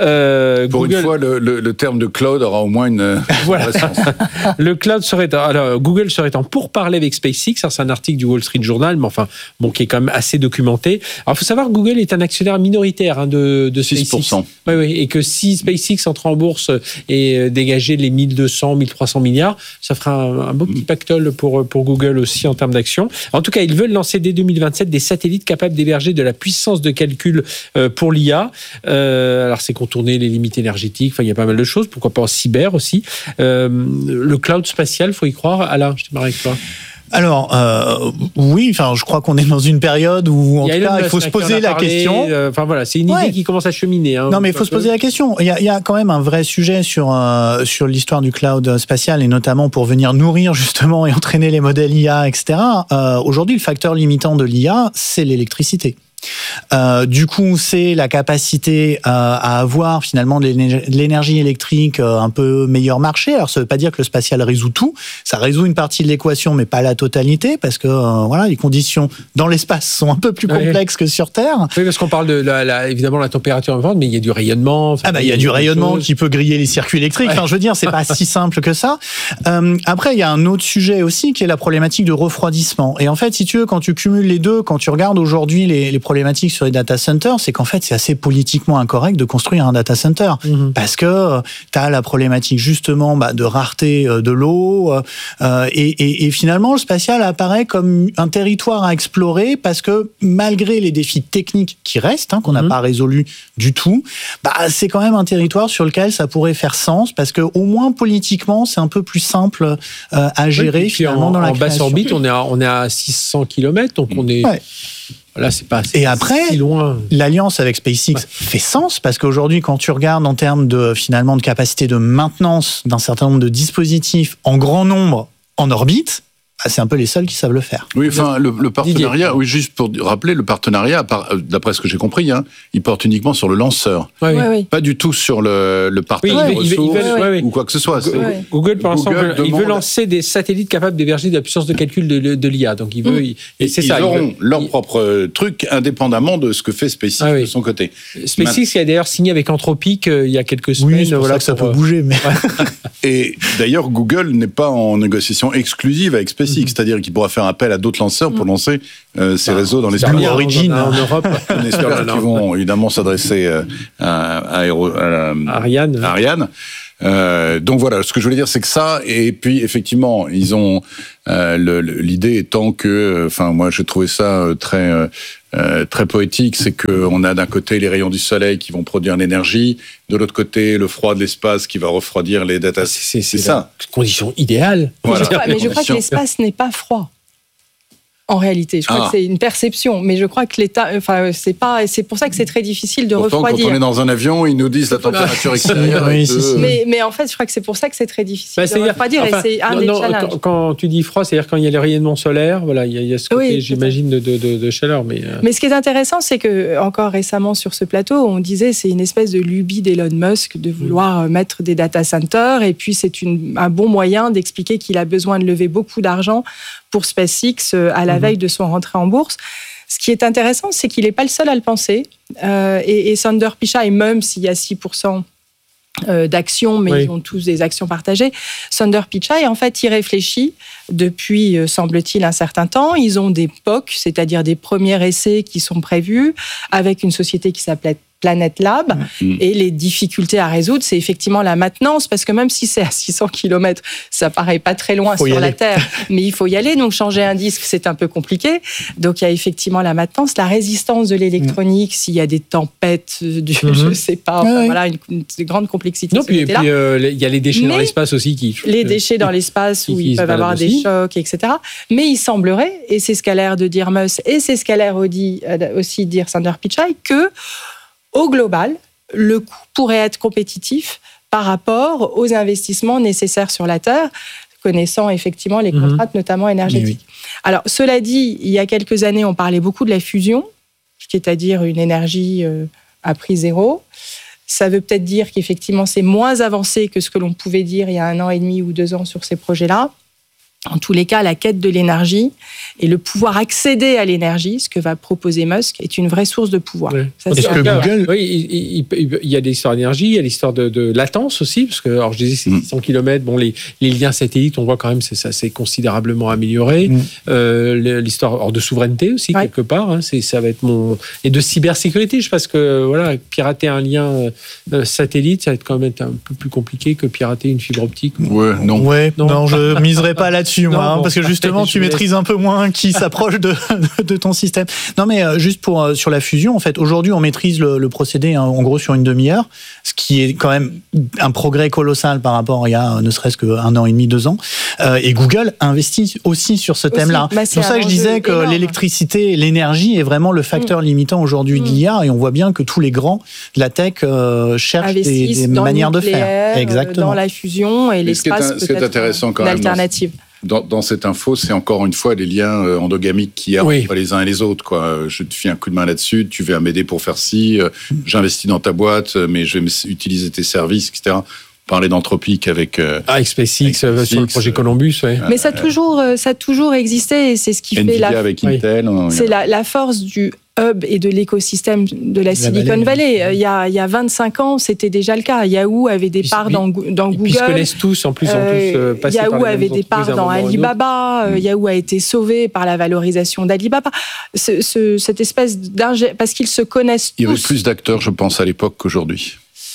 Euh, Pour Google... une fois, le, le, le terme de cloud aura au moins une. Voilà. Le cloud serait. Alors, Google serait en pourparlers avec SpaceX. Alors, c'est un article du Wall Street Journal, mais enfin, bon, qui est quand même assez documenté. Alors, il faut savoir que Google est un actionnaire minoritaire hein, de, de SpaceX. six pour cent. Oui, oui. Et que si SpaceX entre en bourse et dégageait les mille deux cents, mille trois cents milliards, ça fera un, un beau petit pactole pour, pour Google aussi en termes d'action. En tout cas, ils veulent lancer dès deux mille vingt-sept des satellites capables d'héberger de la puissance de calcul pour l'I A. Euh, alors c'est contourner les limites énergétiques, enfin il y a pas mal de choses, pourquoi pas en cyber aussi. Euh, le cloud spatial, faut y croire. Alain, je démarre avec toi. Alors euh, oui, enfin je crois qu'on est dans une période où en tout cas il faut se poser la parlé, question. Euh, enfin voilà, c'est une ouais. idée qui commence à cheminer. Hein, non mais il faut se poser la question. Il y a, il y a quand même un vrai sujet sur euh, sur l'histoire du cloud spatial et notamment pour venir nourrir justement et entraîner les modèles I A, et cetera. Euh, aujourd'hui, le facteur limitant de l'I A, c'est l'électricité. Euh, du coup, c'est la capacité euh, à avoir finalement de l'énergie électrique euh, un peu meilleur marché. Alors, ça ne veut pas dire que le spatial résout tout. Ça résout une partie de l'équation, mais pas la totalité, parce que euh, voilà, les conditions dans l'espace sont un peu plus complexes oui. que sur Terre. Oui, parce qu'on parle de la, la, évidemment la température ambiante, mais il y a du rayonnement. Ah bah il y a du rayonnement choses. qui peut griller les circuits électriques. Ouais. Enfin, je veux dire, c'est pas si simple que ça. Euh, après, il y a un autre sujet aussi qui est la problématique de refroidissement. Et en fait, si tu veux, quand tu cumules les deux, quand tu regardes aujourd'hui les, les problématiques sur les data centers, c'est qu'en fait, c'est assez politiquement incorrect de construire un data center. Mmh. Parce que euh, tu as la problématique justement bah, de rareté euh, de l'eau. Euh, et, et, et finalement, le spatial apparaît comme un territoire à explorer parce que malgré les défis techniques qui restent, hein, qu'on n'a mmh. pas résolus du tout, bah, c'est quand même un territoire sur lequel ça pourrait faire sens parce que au moins politiquement, c'est un peu plus simple euh, à gérer oui, finalement en, dans la en création. En basse orbite, on est à, on est à six cents kilomètres, donc on est... Ouais. Là, c'est pas et après, si loin. L'alliance avec SpaceX ouais. fait sens parce qu'aujourd'hui, quand tu regardes en termes de finalement de capacité de maintenance d'un certain nombre de dispositifs en grand nombre en orbite, c'est un peu les seuls qui savent le faire. Oui, enfin, le, le partenariat, oui, juste pour rappeler, le partenariat, d'après ce que j'ai compris, hein, il porte uniquement sur le lanceur. Oui, oui. Oui. Pas du tout sur le, le partenaire oui, il veut, il veut, ressources oui, oui. ou quoi que ce soit. Google, Google pour l'instant, Google il veut demande... lancer des satellites capables d'héberger de la puissance de calcul de, de, de l'I A. Donc, il veut. Mmh. Il, et c'est ils ça, auront il veut, leur il... propre truc indépendamment de ce que fait SpaceX ah, oui. de son côté. SpaceX qui a d'ailleurs signé avec Anthropic euh, il y a quelques semaines. Oui, c'est pour voilà, ça que ça pour, peut bouger. Mais... Et d'ailleurs, Google n'est pas en négociation exclusive avec SpaceX, mmh. c'est-à-dire qu'il pourra faire appel à d'autres lanceurs pour lancer euh, ces bah, réseaux dans l'espace. Blue Origin en Europe. On espère qu'ils vont évidemment s'adresser euh, à, à, à, à Ariane. À Ariane. Euh, donc voilà, ce que je voulais dire, c'est que ça, et puis effectivement, ils ont euh, le, le, l'idée étant que, enfin, moi, j'ai trouvé ça très euh, très poétique, c'est que on a d'un côté les rayons du soleil qui vont produire l'énergie, de l'autre côté le froid de l'espace qui va refroidir les data. C'est, c'est, c'est ça. Condition idéale. Voilà. Mais je crois, mais je crois que l'espace n'est pas froid. En réalité, je crois ah. que c'est une perception, mais je crois que l'État, enfin, c'est pas, c'est pour ça que c'est très difficile de Pourtant, refroidir. Quand on est dans un avion, ils nous disent la température extérieure. oui, de... mais, mais en fait, je crois que c'est pour ça que c'est très difficile bah, de refroidir, enfin, et c'est un non, des non, challenges. Quand, quand tu dis froid, c'est-à-dire quand il y a les rayonnements solaires, voilà, il y a, il y a ce côté, oui, j'imagine, de, de, de chaleur, mais. Euh... Mais ce qui est intéressant, c'est que encore récemment sur ce plateau, on disait c'est une espèce de lubie d'Elon Musk de vouloir mmh. mettre des data centers, et puis c'est une, un bon moyen d'expliquer qu'il a besoin de lever beaucoup d'argent pour SpaceX à la mmh. veille de son rentrée en bourse. Ce qui est intéressant, c'est qu'il n'est pas le seul à le penser. Euh, et, et Sundar Pichai, même s'il y a six pour cent d'actions, mais oui. ils ont tous des actions partagées, Sundar Pichai, en fait, il réfléchit depuis, semble-t-il, un certain temps. Ils ont des P O C, c'est-à-dire des premiers essais qui sont prévus avec une société qui s'appelait Planet Lab, mmh. et les difficultés à résoudre, c'est effectivement la maintenance, parce que même si c'est à six cents kilomètres, ça paraît pas très loin sur la Terre, mais il faut y aller, donc changer un disque, c'est un peu compliqué. Donc il y a effectivement la maintenance, la résistance de l'électronique, mmh. s'il y a des tempêtes, du, mmh. je sais pas, enfin, ouais, voilà, une, une, une grande complexité. Non, puis il euh, y a les déchets mais dans l'espace aussi qui... Les déchets dans l'espace qui, où qui ils peuvent avoir aussi. Des chocs, et cetera. Mais il semblerait, et c'est ce qu'a l'air de dire Musk, et c'est ce qu'a l'air aussi de dire Sundar Pichai, que au global, le coût pourrait être compétitif par rapport aux investissements nécessaires sur la Terre, connaissant effectivement les contraintes, mmh. notamment énergétiques. Oui. Alors, cela dit, il y a quelques années, on parlait beaucoup de la fusion, c'est-à-dire une énergie à prix zéro. Ça veut peut-être dire qu'effectivement, c'est moins avancé que ce que l'on pouvait dire il y a un an et demi ou deux ans sur ces projets-là. En tous les cas, la quête de l'énergie et le pouvoir accéder à l'énergie, ce que va proposer Musk, est une vraie source de pouvoir. Oui. Ça, Est-ce que Google... Oui, il, il, il y a l'histoire d'énergie, il y a l'histoire de, de latence aussi, parce que, alors je disais, c'est six cents kilomètres, bon, les, les liens satellites, on voit quand même, c'est, ça s'est considérablement amélioré. Mm. Euh, l'histoire alors, de souveraineté aussi, ouais. quelque part, hein, c'est, ça va être mon... Et de cybersécurité, je pense que, voilà, pirater un lien euh, satellite, ça va être quand même un peu plus compliqué que pirater une fibre optique. Ouais, non. Ouais, non, non je miserais pas là-dessus. Moi, non, hein, bon, parce que justement, tu maîtrises un peu moins qui s'approche de, de ton système. Non, mais euh, juste pour euh, sur la fusion, en fait, aujourd'hui, on maîtrise le, le procédé hein, en gros sur une demi-heure, ce qui est quand même un progrès colossal par rapport à il y a ne serait-ce qu'un an et demi, deux ans. Euh, et Google investit aussi sur ce aussi, thème-là. Bah, c'est pour ça que je disais que énorme. L'électricité, l'énergie est vraiment le facteur mmh. limitant aujourd'hui mmh. de l'I A, et on voit bien que tous les grands de la tech euh, cherchent des, des manières de faire. Exactement. Dans la fusion et l'espace, ce qui est intéressant quand même. L'alternative. Dans, dans cette info, c'est encore une fois les liens euh, endogamiques qu'il y a oui. entre les uns et les autres. Quoi. Je te file un coup de main là-dessus, tu viens m'aider pour faire ci, euh, j'investis dans ta boîte, mais je vais utiliser tes services, et cetera. Parler d'Anthropic avec, euh, ah, avec SpaceX, avec SpaceX sur le projet Columbus. Ouais. Mais ça a toujours, ça a toujours existé, et c'est ce qui Nvidia fait la, avec Intel. Oui. C'est la, la force du hub et de l'écosystème de la, la Silicon Valley. Valley. Il, y a, il y a vingt-cinq ans, c'était déjà le cas. Yahoo avait des parts dans, dans Google. Ils se connaissent tous, en plus, euh, tous passé Yahoo par avait des parts dans Alibaba. Euh, Yahoo a été sauvé par la valorisation d'Alibaba. Ce, ce, cette espèce d'ingé... Parce qu'ils se connaissent tous. Il y avait plus d'acteurs, je pense, à l'époque qu'aujourd'hui.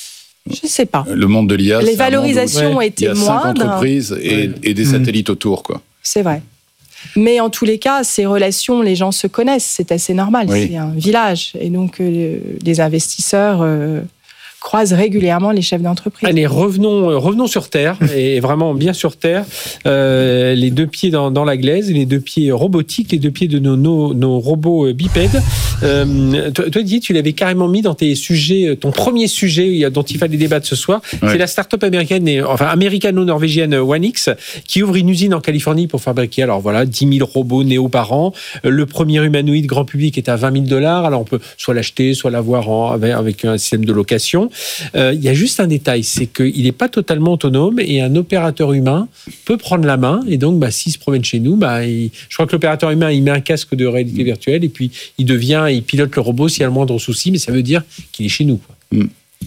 Je sais pas. Le monde de l'I A, les valorisations étaient moindres. Il y a cinq entreprises et, et des satellites mmh. autour, quoi. C'est vrai. Mais en tous les cas, ces relations, les gens se connaissent, c'est assez normal. Oui. C'est un village, et donc euh, les investisseurs euh, croise régulièrement les chefs d'entreprise. Allez, revenons, revenons sur Terre, et vraiment bien sur Terre, euh, les deux pieds dans, dans la glaise, les deux pieds robotiques, les deux pieds de nos, nos, nos robots bipèdes. Euh, toi, toi, Didier, tu l'avais carrément mis dans tes sujets, ton premier sujet dont il fallait débattre ce soir. Ouais. C'est la start-up américaine, enfin américano-norvégienne OneX, qui ouvre une usine en Californie pour fabriquer, alors voilà, dix mille robots Néo par an. Le premier humanoïde grand public est à vingt mille dollars. Alors on peut soit l'acheter, soit l'avoir en, avec, avec un système de location. Euh, il y a juste un détail, c'est qu'il n'est pas totalement autonome et un opérateur humain peut prendre la main. Et donc, bah, s'il se promène chez nous, bah, il, je crois que l'opérateur humain, il met un casque de réalité virtuelle et puis il devient, il pilote le robot s'il y a le moindre souci, mais ça veut dire qu'il est chez nous, quoi. Mm.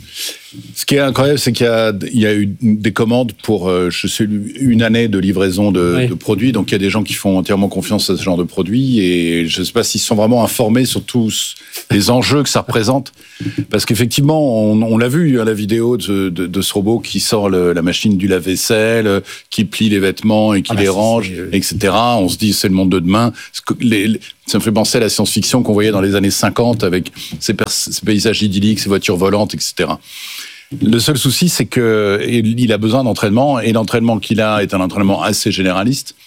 Ce qui est incroyable, c'est qu'il y a, il y a eu des commandes pour, euh, je sais, une année de livraison de, oui. de produits. Donc, il y a des gens qui font entièrement confiance à ce genre de produits. Et je ne sais pas s'ils sont vraiment informés sur tous les enjeux que ça représente. Parce qu'effectivement, on, on l'a vu à la vidéo de, de, de ce robot qui sort le, la machine du lave-vaisselle, qui plie les vêtements et qui ah bah les range, et cetera. On se dit, c'est le monde de demain. Les, les, ça me fait penser à la science-fiction qu'on voyait dans les années cinquante avec ces, pers- ces paysages idylliques, ces voitures volantes, et cetera. Le seul souci, c'est qu'il a besoin d'entraînement, et l'entraînement qu'il a est un entraînement assez généraliste.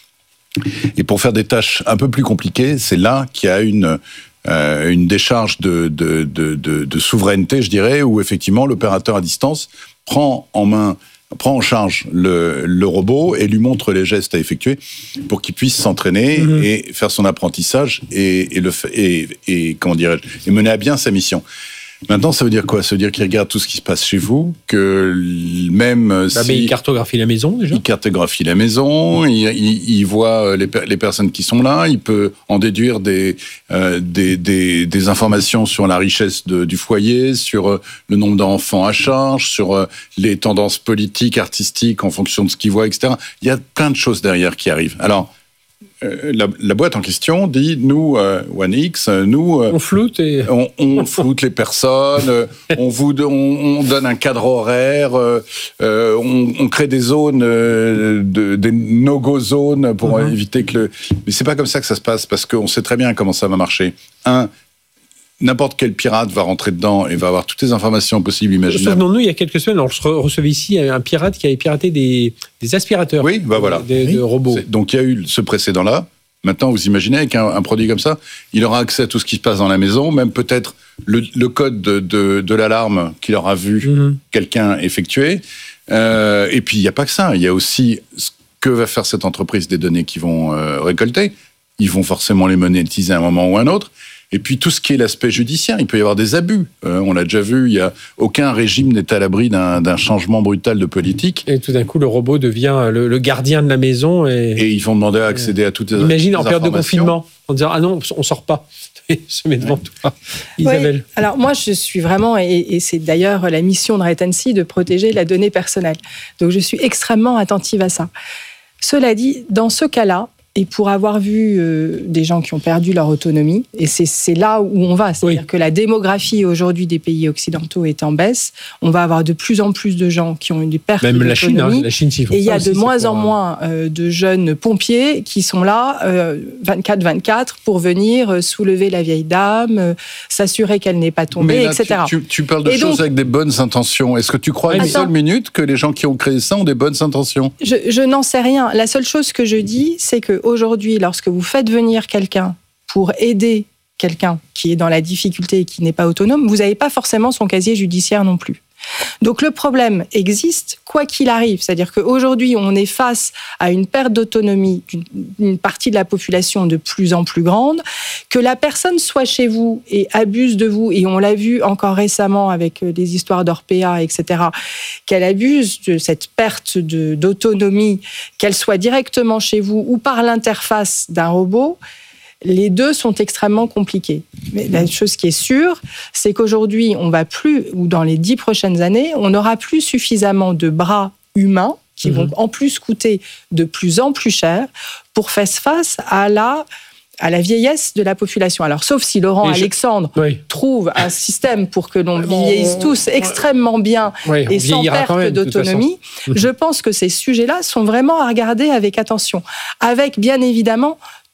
Et pour faire des tâches un peu plus compliquées, c'est là qu'il y a une, euh, une décharge de, de, de, de, de souveraineté, je dirais, où effectivement l'opérateur à distance prend en main, prend en charge le, le robot et lui montre les gestes à effectuer pour qu'il puisse s'entraîner mmh. et faire son apprentissage et, et, le, et, et, comment dirais-je, et mener à bien sa mission. Maintenant, ça veut dire quoi ? Ça veut dire qu'il regarde tout ce qui se passe chez vous, que même bah, si... Mais il cartographie la maison, déjà. Il cartographie la maison, il, il, il voit les, les personnes qui sont là, il peut en déduire des, euh, des, des, des informations sur la richesse de, du foyer, sur euh, le nombre d'enfants à charge, sur euh, les tendances politiques, artistiques, en fonction de ce qu'il voit, et cetera. Il y a plein de choses derrière qui arrivent. Alors, Euh, la, la boîte en question dit, nous, euh, OneX, nous... Euh, on floute et... On, on floute les personnes, euh, on vous on, on donne un cadre horaire, euh, euh, on, on crée des zones, euh, de, des no-go zones pour mm-hmm. éviter que le... Mais c'est pas comme ça que ça se passe, parce qu'on sait très bien comment ça va marcher. Un, n'importe quel pirate va rentrer dedans et va avoir toutes les informations possibles, imaginables. Souvenons-nous, il y a quelques semaines, on recevait ici un pirate qui avait piraté des, des aspirateurs. Oui, bah voilà. Des, oui. de robots. C'est, donc il y a eu ce précédent-là. Maintenant, vous imaginez, avec un, un produit comme ça, il aura accès à tout ce qui se passe dans la maison, même peut-être le, le code de, de, de l'alarme qu'il aura vu mm-hmm. quelqu'un effectuer. Euh, et puis, il n'y a pas que ça. Il y a aussi ce que va faire cette entreprise des données qu'ils vont euh, récolter. Ils vont forcément les monétiser à un moment ou à un autre. Et puis tout ce qui est l'aspect judiciaire, il peut y avoir des abus. Euh, on l'a déjà vu, il y a aucun régime n'est à l'abri d'un, d'un changement brutal de politique. Et tout d'un coup, le robot devient le, le gardien de la maison. Et, et ils vont demander à accéder à toutes les informations. Imagine en période de confinement, en disant ah non, on sort pas. Se met devant toi. Isabelle. Oui. Alors moi, je suis vraiment, et, et c'est d'ailleurs la mission de Retency, de protéger la donnée personnelle. Donc je suis extrêmement attentive à ça. Cela dit, dans ce cas-là, et pour avoir vu euh, des gens qui ont perdu leur autonomie, et c'est, c'est là où on va, c'est-à-dire oui. que la démographie aujourd'hui des pays occidentaux est en baisse, on va avoir de plus en plus de gens qui ont eu des pertes Même d'autonomie. La Chine, hein, la Chine, s'ils font et il y a aussi, de moins en pour... moins euh, de jeunes pompiers qui sont là euh, vingt-quatre vingt-quatre pour venir euh, soulever la vieille dame, euh, s'assurer qu'elle n'est pas tombée, là, et cetera. Tu, tu, tu parles de et choses donc, avec des bonnes intentions. Est-ce que tu crois une attends, seule minute que les gens qui ont créé ça ont des bonnes intentions ? je, je n'en sais rien. La seule chose que je dis, c'est qu'aujourd'hui, lorsque vous faites venir quelqu'un pour aider quelqu'un qui est dans la difficulté et qui n'est pas autonome, vous n'avez pas forcément son casier judiciaire non plus. Donc le problème existe, quoi qu'il arrive. C'est-à-dire qu'aujourd'hui, on est face à une perte d'autonomie d'une une partie de la population de plus en plus grande, que la personne soit chez vous et abuse de vous, et on l'a vu encore récemment avec des histoires d'Orpea, et cetera, qu'elle abuse de cette perte de, d'autonomie, qu'elle soit directement chez vous ou par l'interface d'un robot, les deux sont extrêmement compliqués. Mais la chose qui est sûre, c'est qu'aujourd'hui, on va plus, ou dans les dix prochaines années, on n'aura plus suffisamment de bras humains qui mmh. vont en plus coûter de plus en plus cher pour faire face à la, à la vieillesse de la population. Alors, sauf si Laurent je... Alexandre oui. trouve un système pour que l'on vieillisse tous extrêmement bien oui, et sans perte même, d'autonomie, je pense que ces sujets-là sont vraiment à regarder avec attention. Avec, bien évidemment,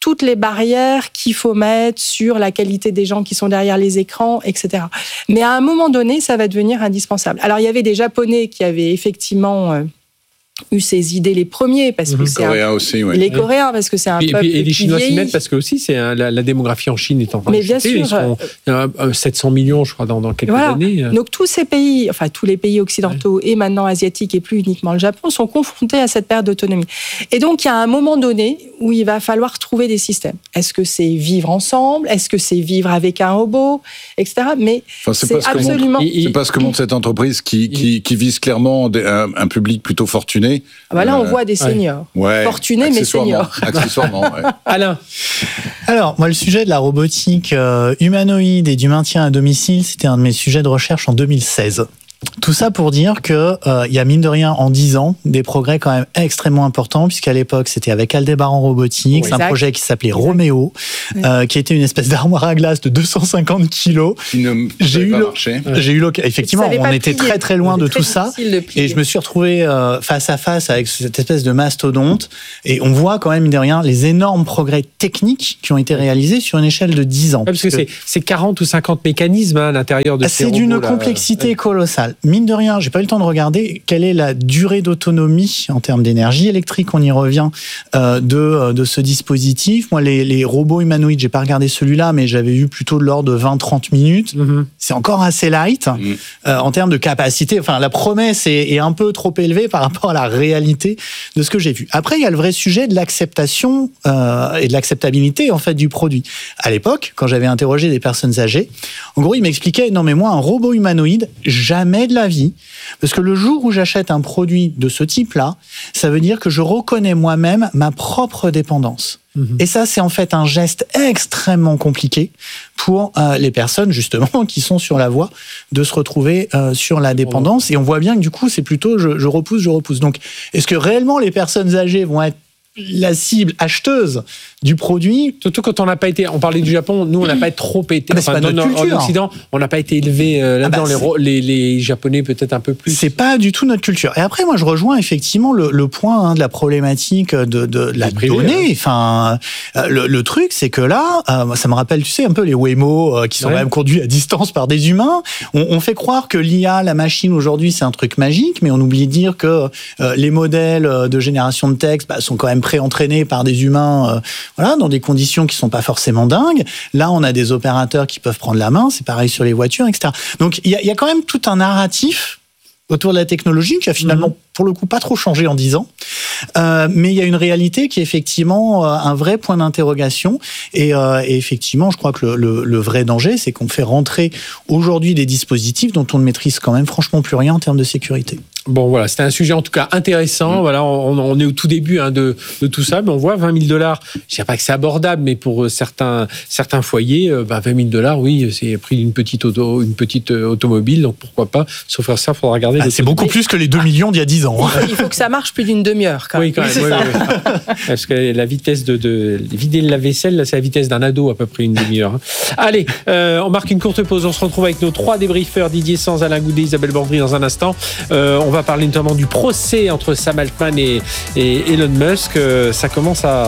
toutes les barrières qu'il faut mettre sur la qualité des gens qui sont derrière les écrans, et cetera. Mais à un moment donné, ça va devenir indispensable. Alors, il y avait des Japonais qui avaient effectivement euh, eu ces idées les premiers, parce que les c'est Coréens un... aussi, ouais. les Coréens, parce que c'est un et, peuple et, et les Chinois qui s'y mettent vieillit. parce que aussi c'est un, la, la démographie en Chine est en train Mais de bien chuter. sûr, Ils seront euh, sept cents millions, je crois, dans, dans quelques Voilà. années. Donc tous ces pays, enfin tous les pays occidentaux ouais. et maintenant asiatiques et plus uniquement le Japon, sont confrontés à cette perte d'autonomie. Et donc il y a un moment donné où il va falloir trouver des systèmes. Est-ce que c'est vivre ensemble ? Est-ce que c'est vivre avec un robot, et cetera. Mais enfin, c'est, c'est absolument. Montre, c'est pas ce que montre cette entreprise qui, qui, qui vise clairement un, un public plutôt fortuné. Ah bah là, on voit des seniors. Ouais, fortunés, mais seniors. Accessoirement, ouais. Alain. Alors, moi, le sujet de la robotique euh, humanoïde et du maintien à domicile, c'était un de mes sujets de recherche en deux mille seize. Tout ça pour dire que euh, il y a mine de rien en dix ans des progrès quand même extrêmement importants, puisqu'à l'époque c'était avec Aldébaran Robotics, oui, un projet qui s'appelait exact. Roméo, oui. euh, qui était une espèce d'armoire à glace de deux cent cinquante kilos. Qui ne j'ai eu, pas le... j'ai eu l'occasion. Effectivement, on était plier. très très loin de tout ça, et je me suis retrouvé euh, face à face avec cette espèce de mastodonte, et on voit quand même mine de rien les énormes progrès techniques qui ont été réalisés sur une échelle de dix ans. Ouais, parce que, que c'est, c'est quarante ou cinquante mécanismes hein, à l'intérieur de ces robots. C'est d'une là. complexité ouais. colossale. Mine de rien, j'ai pas eu le temps de regarder quelle est la durée d'autonomie en termes d'énergie électrique, on y revient, euh, de, de ce dispositif. Moi, les, les robots humanoïdes, j'ai pas regardé celui-là, mais j'avais vu plutôt de l'ordre de vingt à trente minutes. Mm-hmm. C'est encore assez light mm-hmm. euh, en termes de capacité. Enfin, la promesse est, est un peu trop élevée par rapport à la réalité de ce que j'ai vu. Après, il y a le vrai sujet de l'acceptation euh, et de l'acceptabilité en fait du produit. À l'époque, quand j'avais interrogé des personnes âgées, en gros, ils m'expliquaient non mais moi, un robot humanoïde, jamais de la vie. Parce que le jour où j'achète un produit de ce type-là, ça veut dire que je reconnais moi-même ma propre dépendance. Mmh. Et ça, c'est en fait un geste extrêmement compliqué pour euh, les personnes, justement, qui sont sur la voie de se retrouver euh, sur la dépendance. Et on voit bien que du coup, c'est plutôt je, je repousse, je repousse. Donc, est-ce que réellement les personnes âgées vont être la cible acheteuse du produit? Surtout quand on n'a pas été, on parlait du Japon, nous on n'a pas été trop été, ah enfin, dans, en Occident, on n'a pas été élevé euh, là-dedans, ah bah les, les, les Japonais peut-être un peu plus. C'est pas du tout notre culture. Et après, moi je rejoins effectivement le, le point hein, de la problématique de, de la privé, donnée. Hein. Enfin, euh, le, le truc, c'est que là, euh, ça me rappelle, tu sais, un peu les Waymo euh, qui sont ouais. quand même conduits à distance par des humains. On, on fait croire que l'I A, la machine aujourd'hui, c'est un truc magique, mais on oublie de dire que euh, les modèles de génération de texte bah, sont quand même pré-entraînés par des humains, euh, voilà, dans des conditions qui sont pas forcément dingues. Là, on a des opérateurs qui peuvent prendre la main. C'est pareil sur les voitures, et cetera. Donc, il y a, y a quand même tout un narratif autour de la technologie qui a finalement, mmh. pour le coup, pas trop changé en dix ans. Euh, mais il y a une réalité qui est effectivement euh, un vrai point d'interrogation. Et, euh, et effectivement, je crois que le, le, le vrai danger, c'est qu'on fait rentrer aujourd'hui des dispositifs dont on ne maîtrise quand même franchement plus rien en termes de sécurité. Bon, voilà, c'était un sujet en tout cas intéressant. Mmh. Voilà, on, on est au tout début hein, de, de tout ça, mais on voit vingt mille dollars. Je dirais pas que c'est abordable, mais pour certains certains foyers, bah, vingt mille dollars, oui, c'est le prix d'une petite auto, une petite automobile, donc pourquoi pas. Sauf que ça, il faudra regarder. Ah, c'est beaucoup plus que les deux millions d'il y a dix ans. Hein. Il faut que ça marche plus d'une demi-heure. Quand oui, même. quand même. Oui, oui, oui. Parce que la vitesse de, de vider le lave-vaisselle, là, c'est la vitesse d'un ado à peu près une demi-heure. Hein. Allez, euh, on marque une courte pause. On se retrouve avec nos trois débriefeurs, Didier Sanz, Alain Goudet, Isabelle Bambry dans un instant. Euh, on va parler notamment du procès entre Sam Altman et, et Elon Musk. Euh, ça commence à,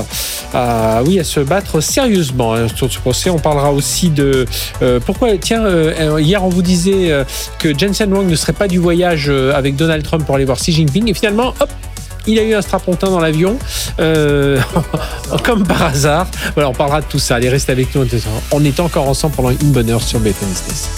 à, oui, à se battre sérieusement hein, sur ce procès. On parlera aussi de euh, pourquoi. Tiens, euh, hier on vous disait euh, que Jensen Huang ne serait pas du voyage euh, avec Donald Trump pour aller voir Xi Jinping, et finalement, hop. Il a eu un strapontin dans l'avion, euh, comme par hasard. Voilà, on parlera de tout ça. Allez, restez avec nous. On est encore ensemble pendant une bonne heure sur B F M Business.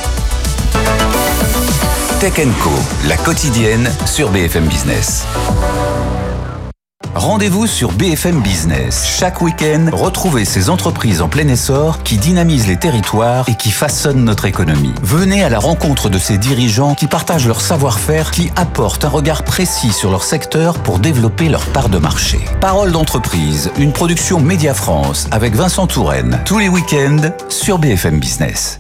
Tech and Co, la quotidienne sur B F M Business. Rendez-vous sur B F M Business. Chaque week-end, retrouvez ces entreprises en plein essor qui dynamisent les territoires et qui façonnent notre économie. Venez à la rencontre de ces dirigeants qui partagent leur savoir-faire, qui apportent un regard précis sur leur secteur pour développer leur part de marché. Parole d'entreprise, une production Média France avec Vincent Touraine. Tous les week-ends sur B F M Business.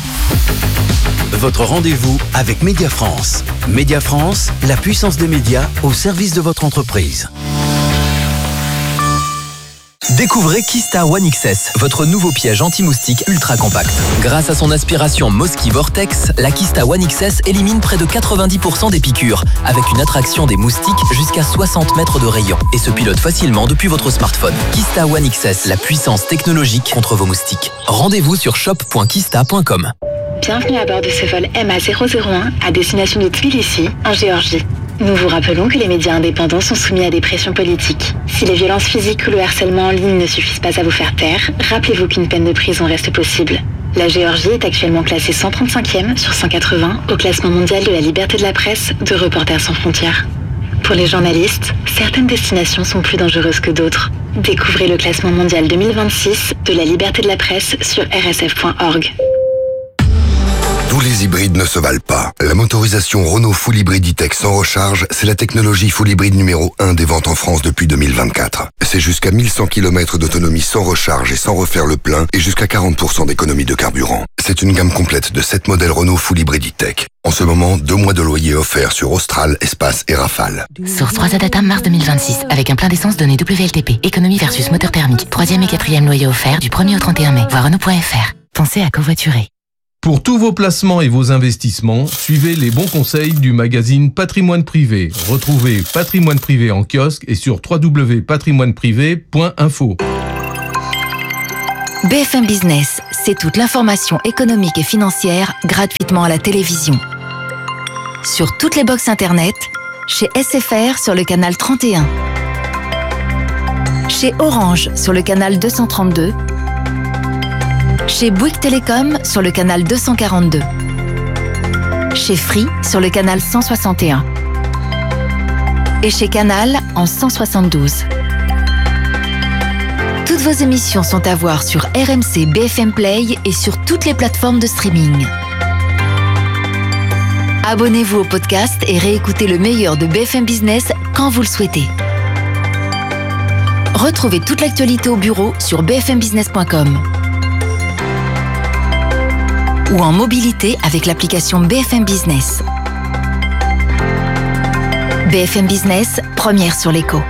Votre rendez-vous avec Média France. Média France, la puissance des médias au service de votre entreprise. Découvrez Kista One X S, votre nouveau piège anti-moustique ultra compact. Grâce à son aspiration Mosquito Vortex, la Kista One X S élimine près de quatre-vingt-dix pour cent des piqûres, avec une attraction des moustiques jusqu'à soixante mètres de rayon et se pilote facilement depuis votre smartphone. Kista One X S, la puissance technologique contre vos moustiques. Rendez-vous sur shop point kista point com. Bienvenue à bord de ce vol M A zéro zéro un à destination de Tbilissi, en Géorgie. Nous vous rappelons que les médias indépendants sont soumis à des pressions politiques. Si les violences physiques ou le harcèlement en ligne ne suffisent pas à vous faire taire, rappelez-vous qu'une peine de prison reste possible. La Géorgie est actuellement classée cent trente-cinquième sur cent quatre-vingts au classement mondial de la liberté de la presse de Reporters sans frontières. Pour les journalistes, certaines destinations sont plus dangereuses que d'autres. Découvrez le classement mondial deux mille vingt-six de la liberté de la presse sur r s f point org. Tous les hybrides ne se valent pas. La motorisation Renault Full Hybrid E-Tech sans recharge, c'est la technologie Full Hybrid numéro un des ventes en France depuis deux mille vingt-quatre. C'est jusqu'à mille cent kilomètres d'autonomie sans recharge et sans refaire le plein et jusqu'à quarante pour cent d'économie de carburant. C'est une gamme complète de sept modèles Renault Full Hybrid E-Tech. En ce moment, deux mois de loyer offerts sur Austral, Espace et Rafale. Source trois A Data mars deux mille vingt-six, avec un plein d'essence donné W L T P. Économie versus moteur thermique. Troisième et quatrième loyer offert du premier au trente et un mai. Voir Renault point f r. Pensez à covoiturer. Pour tous vos placements et vos investissements, suivez les bons conseils du magazine Patrimoine Privé. Retrouvez Patrimoine Privé en kiosque et sur w w w point patrimoine privé point info. B F M Business, c'est toute l'information économique et financière gratuitement à la télévision. Sur toutes les box internet, chez S F R sur le canal trente et un, chez Orange sur le canal deux cent trente-deux, chez Bouygues Télécom sur le canal deux cent quarante-deux, chez Free sur le canal cent soixante et un et chez Canal en cent soixante-douze. Toutes vos émissions sont à voir sur R M C B F M Play et sur toutes les plateformes de streaming. Abonnez-vous au podcast et réécoutez le meilleur de B F M Business quand vous le souhaitez. Retrouvez toute l'actualité au bureau sur b f m business point com ou en mobilité avec l'application B F M Business. B F M Business, première sur l'écho.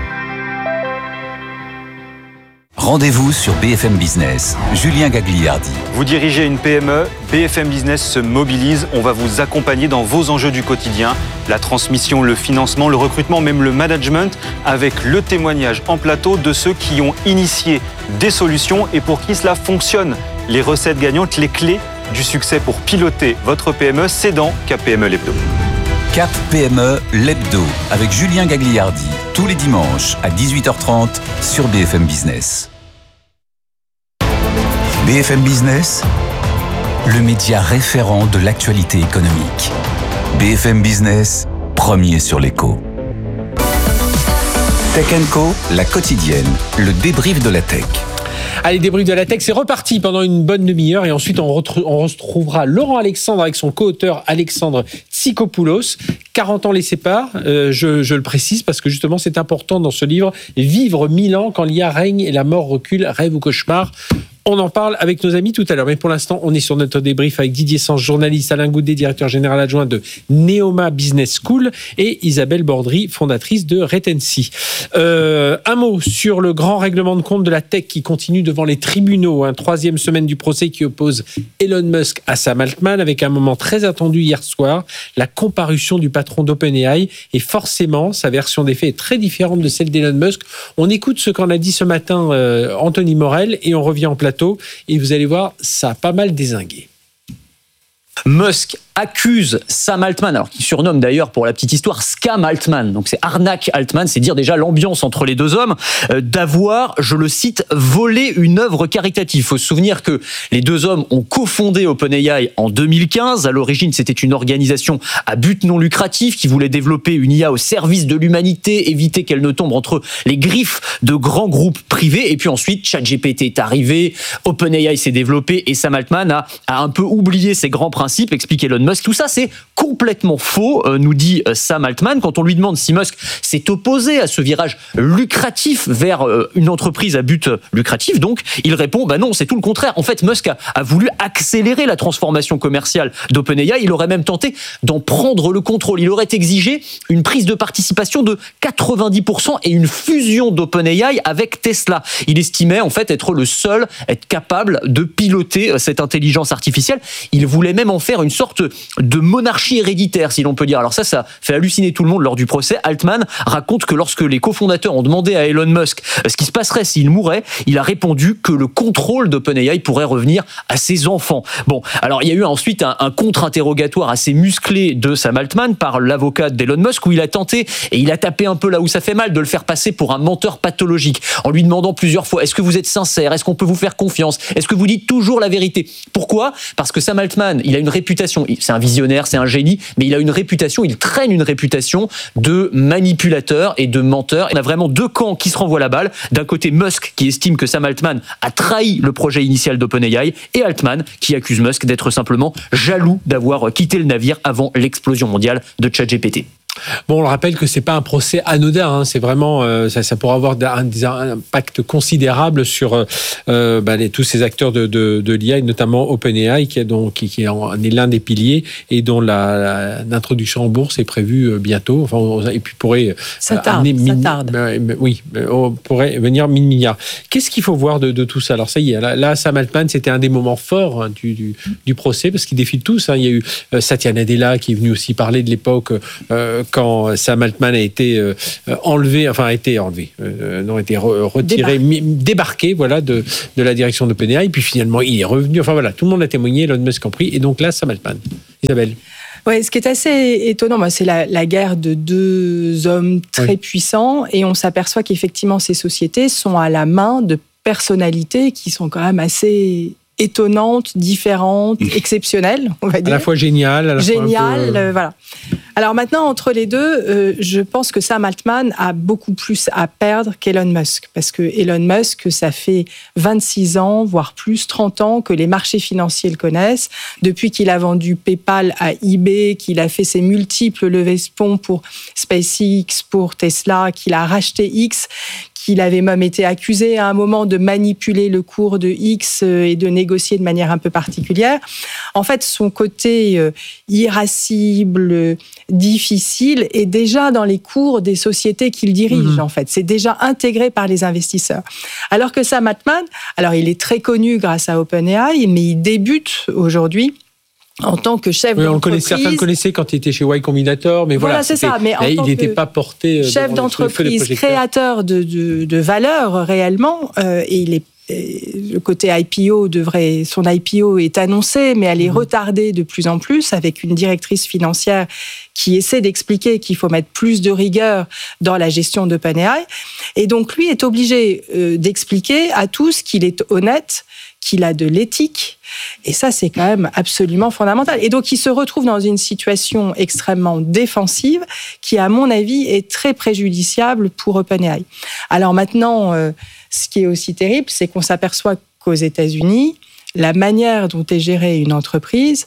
Rendez-vous sur B F M Business. Julien Gagliardi. Vous dirigez une P M E, B F M Business se mobilise. On va vous accompagner dans vos enjeux du quotidien. La transmission, le financement, le recrutement, même le management, avec le témoignage en plateau de ceux qui ont initié des solutions et pour qui cela fonctionne. Les recettes gagnantes, les clés du succès pour piloter votre P M E, c'est dans Cap P M E l'hebdo. Cap P M E l'hebdo avec Julien Gagliardi, tous les dimanches à dix-huit heures trente sur B F M Business. B F M Business, le média référent de l'actualité économique. B F M Business, premier sur l'écho. Tech and Co, la quotidienne, le débrief de la tech. Allez, débrief de la tech, c'est reparti pendant une bonne demi-heure et ensuite on, retr- on retrouvera Laurent Alexandre avec son co-auteur Alexandre Tsikopoulos. quarante ans les séparent, euh, je, je le précise parce que justement c'est important dans ce livre. Vivre mille ans quand l'I A règne et la mort recule, rêve ou cauchemar. On en parle avec nos amis tout à l'heure. Mais pour l'instant, on est sur notre débrief avec Didier Sanche, journaliste, Alain Goudet, directeur général adjoint de Neoma Business School et Isabelle Bordry, fondatrice de Retency. Euh, un mot sur le grand règlement de compte de la tech qui continue devant les tribunaux. Hein, troisième semaine du procès qui oppose Elon Musk à Sam Altman avec un moment très attendu hier soir, la comparution du patron d'OpenAI. Et forcément, sa version des faits est très différente de celle d'Elon Musk. On écoute ce qu'en a dit ce matin euh, Anthony Morel et on revient en plateau. Et vous allez voir, ça a pas mal dézingué. Musk accuse Sam Altman, alors qu'il surnomme d'ailleurs pour la petite histoire Scam Altman, donc c'est arnaque Altman, c'est dire déjà l'ambiance entre les deux hommes, euh, d'avoir, je le cite, volé une œuvre caritative. Il faut se souvenir que les deux hommes ont cofondé OpenAI en deux mille quinze. À l'origine, c'était une organisation à but non lucratif qui voulait développer une I A au service de l'humanité, éviter qu'elle ne tombe entre les griffes de grands groupes privés. Et puis ensuite, ChatGPT est arrivé, OpenAI s'est développé et Sam Altman a, a un peu oublié ses grands principes principe, explique Elon Musk. Tout ça, c'est complètement faux, euh, nous dit euh, Sam Altman. Quand on lui demande si Musk s'est opposé à ce virage lucratif vers euh, une entreprise à but lucratif, donc, il répond, bah non, c'est tout le contraire. En fait, Musk a, a voulu accélérer la transformation commerciale d'OpenAI. Il aurait même tenté d'en prendre le contrôle. Il aurait exigé une prise de participation de quatre-vingt-dix pour cent et une fusion d'OpenAI avec Tesla. Il estimait en fait être le seul, être capable de piloter cette intelligence artificielle. Il voulait même en faire une sorte de monarchie héréditaire, si l'on peut dire. Alors ça, ça fait halluciner tout le monde lors du procès. Altman raconte que lorsque les cofondateurs ont demandé à Elon Musk ce qui se passerait s'il mourait, il a répondu que le contrôle d'OpenAI pourrait revenir à ses enfants. Bon, alors il y a eu ensuite un, un contre-interrogatoire assez musclé de Sam Altman par l'avocat d'Elon Musk où il a tenté, et il a tapé un peu là où ça fait mal, de le faire passer pour un menteur pathologique en lui demandant plusieurs fois, est-ce que vous êtes sincère, est-ce qu'on peut vous faire confiance, est-ce que vous dites toujours la vérité? Pourquoi? Parce que Sam Altman, il a une réputation, c'est un visionnaire, c'est un génie, mais il a une réputation, il traîne une réputation de manipulateur et de menteur. On a vraiment deux camps qui se renvoient la balle. D'un côté, Musk qui estime que Sam Altman a trahi le projet initial d'OpenAI, et Altman qui accuse Musk d'être simplement jaloux d'avoir quitté le navire avant l'explosion mondiale de ChatGPT. Bon, on le rappelle que c'est pas un procès anodin, hein, c'est vraiment euh, ça, ça pourra avoir un, un impact considérable sur euh, bah, les, tous ces acteurs de, de, de l'I A, et notamment OpenAI, qui est donc qui, qui est, en, est l'un des piliers et dont la, la, l'introduction en bourse est prévue bientôt. Enfin, on, et puis pourrait ça tarde, euh, mine, ça tarde. Euh, oui, on pourrait venir mille milliards. Qu'est-ce qu'il faut voir de, de tout ça? Alors ça y est, là, là Sam Altman, c'était un des moments forts hein, du, du, du procès parce qu'il défile tous. Hein. Il y a eu euh, Satya Nadella qui est venu aussi parler de l'époque. Euh, quand Sam Altman a été euh, enlevé, enfin a été enlevé, euh, non, a été re, retiré, mi, débarqué, voilà, de, de la direction d'OpenAI, puis finalement il est revenu, enfin voilà, tout le monde a témoigné, Elon Musk compris, et donc là, Sam Altman. Isabelle. Oui, ce qui est assez étonnant, moi, c'est la, la guerre de deux hommes très oui. puissants, et on s'aperçoit qu'effectivement ces sociétés sont à la main de personnalités qui sont quand même assez étonnantes, différentes, exceptionnelles, on va dire. À la fois géniales, à la Génial, fois un peu... euh, voilà. Alors maintenant, entre les deux, euh, je pense que Sam Altman a beaucoup plus à perdre qu'Elon Musk. Parce que Elon Musk, ça fait vingt-six ans, voire plus, trente ans, que les marchés financiers le connaissent. Depuis qu'il a vendu PayPal à eBay, qu'il a fait ses multiples levées de fonds pour SpaceX, pour Tesla, qu'il a racheté X, qu'il avait même été accusé à un moment de manipuler le cours de X et de négocier de manière un peu particulière. En fait, son côté euh, irascible, difficile est déjà dans les cours des sociétés qu'il dirige, mmh. en fait. C'est déjà intégré par les investisseurs. Alors que Sam Altman, alors il est très connu grâce à OpenAI, mais il débute aujourd'hui en tant que chef oui, d'entreprise. On connaît, certains le connaissaient quand il était chez Y Combinator, mais voilà, voilà c'est ça. Mais en là, tant il n'était pas porté chef d'entreprise, créateur de, de, de valeur réellement, euh, et il est le côté I P O devrait, son I P O est annoncé, mais elle est retardée de plus en plus avec une directrice financière qui essaie d'expliquer qu'il faut mettre plus de rigueur dans la gestion d'OpenAI. Et donc, lui est obligé euh, d'expliquer à tous qu'il est honnête, qu'il a de l'éthique. Et ça, c'est quand même absolument fondamental. Et donc, il se retrouve dans une situation extrêmement défensive qui, à mon avis, est très préjudiciable pour OpenAI. Alors maintenant, euh, ce qui est aussi terrible, c'est qu'on s'aperçoit qu'aux États-Unis, la manière dont est gérée une entreprise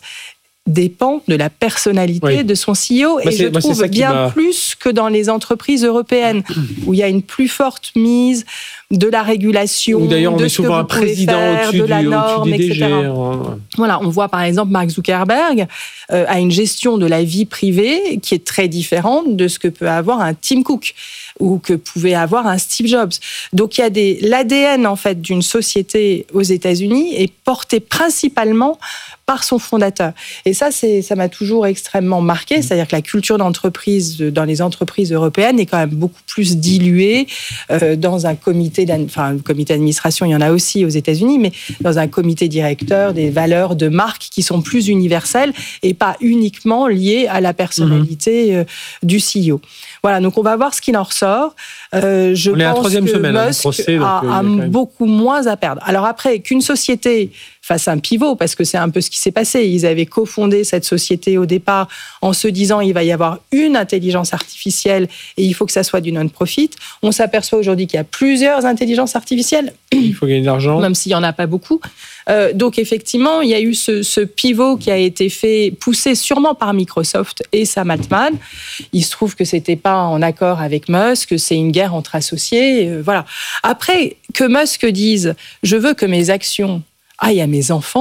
dépend de la personnalité oui. de son C E O. Bah et je trouve bien m'a... plus que dans les entreprises européennes, où il y a une plus forte mise de la régulation, où d'ailleurs on de met ce souvent que un président faire, au-dessus, de la du, norme, au-dessus des et cetera. D G. Hein. Voilà, on voit par exemple Mark Zuckerberg euh, a une gestion de la vie privée qui est très différente de ce que peut avoir un Tim Cook ou que pouvait avoir un Steve Jobs. Donc il y a des l'A D N en fait d'une société aux États-Unis est porté principalement par son fondateur. Et ça, c'est, ça m'a toujours extrêmement marqué. C'est-à-dire que la culture d'entreprise dans les entreprises européennes est quand même beaucoup plus diluée euh, dans un comité, enfin, un comité d'administration, il y en a aussi aux États-Unis, mais dans un comité directeur, des valeurs de marque qui sont plus universelles et pas uniquement liées à la personnalité euh, du C E O. Voilà, donc on va voir ce qu'il en ressort. Euh, je on est pense à la troisième que semaine, Musk procès, donc, a, a beaucoup moins à perdre. Alors après, qu'une société fasse un pivot, parce que c'est un peu ce qui s'est passé. Ils avaient cofondé cette société au départ en se disant il va y avoir une intelligence artificielle et il faut que ça soit du non-profit. On s'aperçoit aujourd'hui qu'il y a plusieurs intelligences artificielles. Il faut gagner de l'argent. Même s'il n'y en a pas beaucoup. Euh, donc effectivement, il y a eu ce, ce pivot qui a été fait, poussé sûrement par Microsoft et Sam Altman. Il se trouve que c'était pas en accord avec Musk, que c'est une guerre entre associés. Euh, voilà. Après, que Musk dise « je veux que mes actions aillent à mes enfants »,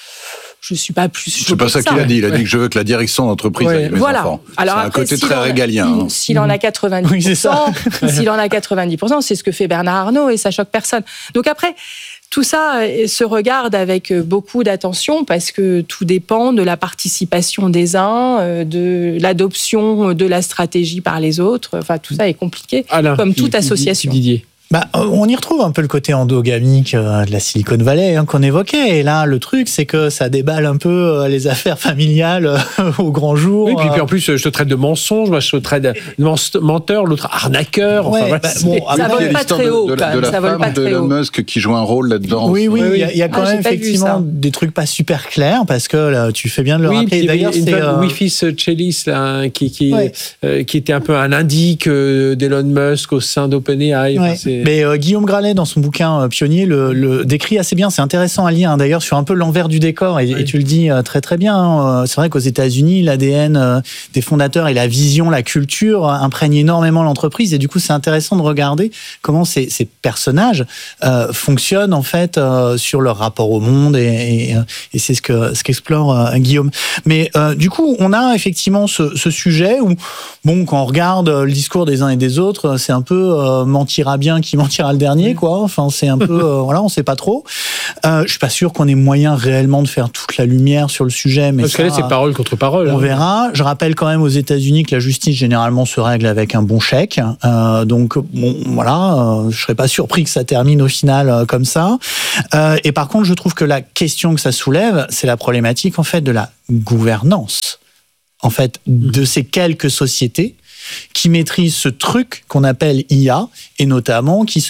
je suis pas plus. C'est pas ça qu'il a dit. Il a dit que je veux que la direction d'entreprise aille à mes voilà. enfants. Alors c'est après, un côté s'il très en a, régalien. Hein. S'il en a quatre-vingt-dix pour cent, oui, s'il en a quatre-vingt-dix pour cent, c'est ce que fait Bernard Arnault et ça choque personne. Donc après, tout ça se regarde avec beaucoup d'attention parce que tout dépend de la participation des uns, de l'adoption de la stratégie par les autres. Enfin, tout ça est compliqué, Alain, comme qui, toute qui, association. Qui, Didier. Bah, on y retrouve un peu le côté endogamique de la Silicon Valley hein, qu'on évoquait. Et là, le truc, c'est que ça déballe un peu les affaires familiales au grand jour. Oui, puis, puis en plus, je te traite de mensonge, moi je te traite de menteur, l'autre arnaqueur. Ouais, enfin, bah, voilà, bon, ça vole pas très haut. De, de, de, de la ça vole femme pas de très Elon haut. Musk qui joue un rôle là-dedans. Oui, oui, il oui, y a, y a quand ah, même effectivement des trucs pas super clairs parce que là, tu fais bien de le oui, rappeler. D'ailleurs, c'est euh... Wi-Fi Chelis là, qui, qui, ouais. euh, qui était un peu un indique euh, d'Elon Musk au sein d'OpenAI. Ouais. Enfin, mais euh, Guillaume Gralet, dans son bouquin euh, Pionnier, le, le décrit assez bien. C'est intéressant à lire, hein, d'ailleurs, sur un peu l'envers du décor. Et, oui. et tu le dis euh, très très bien. Hein. C'est vrai qu'aux États-Unis, l'A D N euh, des fondateurs et la vision, la culture euh, imprègnent énormément l'entreprise. Et du coup, c'est intéressant de regarder comment ces, ces personnages euh, fonctionnent en fait euh, sur leur rapport au monde. Et, et, et c'est ce que ce qu'explore euh, Guillaume. Mais euh, du coup, on a effectivement ce, ce sujet où, bon, quand on regarde le discours des uns et des autres, c'est un peu euh, mentira bien qui mentira le dernier, quoi. Enfin, c'est un peu, euh, voilà, on sait pas trop. Euh, je suis pas sûr qu'on ait moyen réellement de faire toute la lumière sur le sujet, mais parce que là, c'est parole contre parole. On hein. verra. Je rappelle quand même aux États-Unis que la justice généralement se règle avec un bon chèque. Euh, donc, bon, voilà, euh, je serais pas surpris que ça termine au final euh, comme ça. Euh, et par contre, je trouve que la question que ça soulève, c'est la problématique en fait de la gouvernance, en fait, de ces quelques sociétés qui maîtrisent ce truc qu'on appelle I A et notamment qui se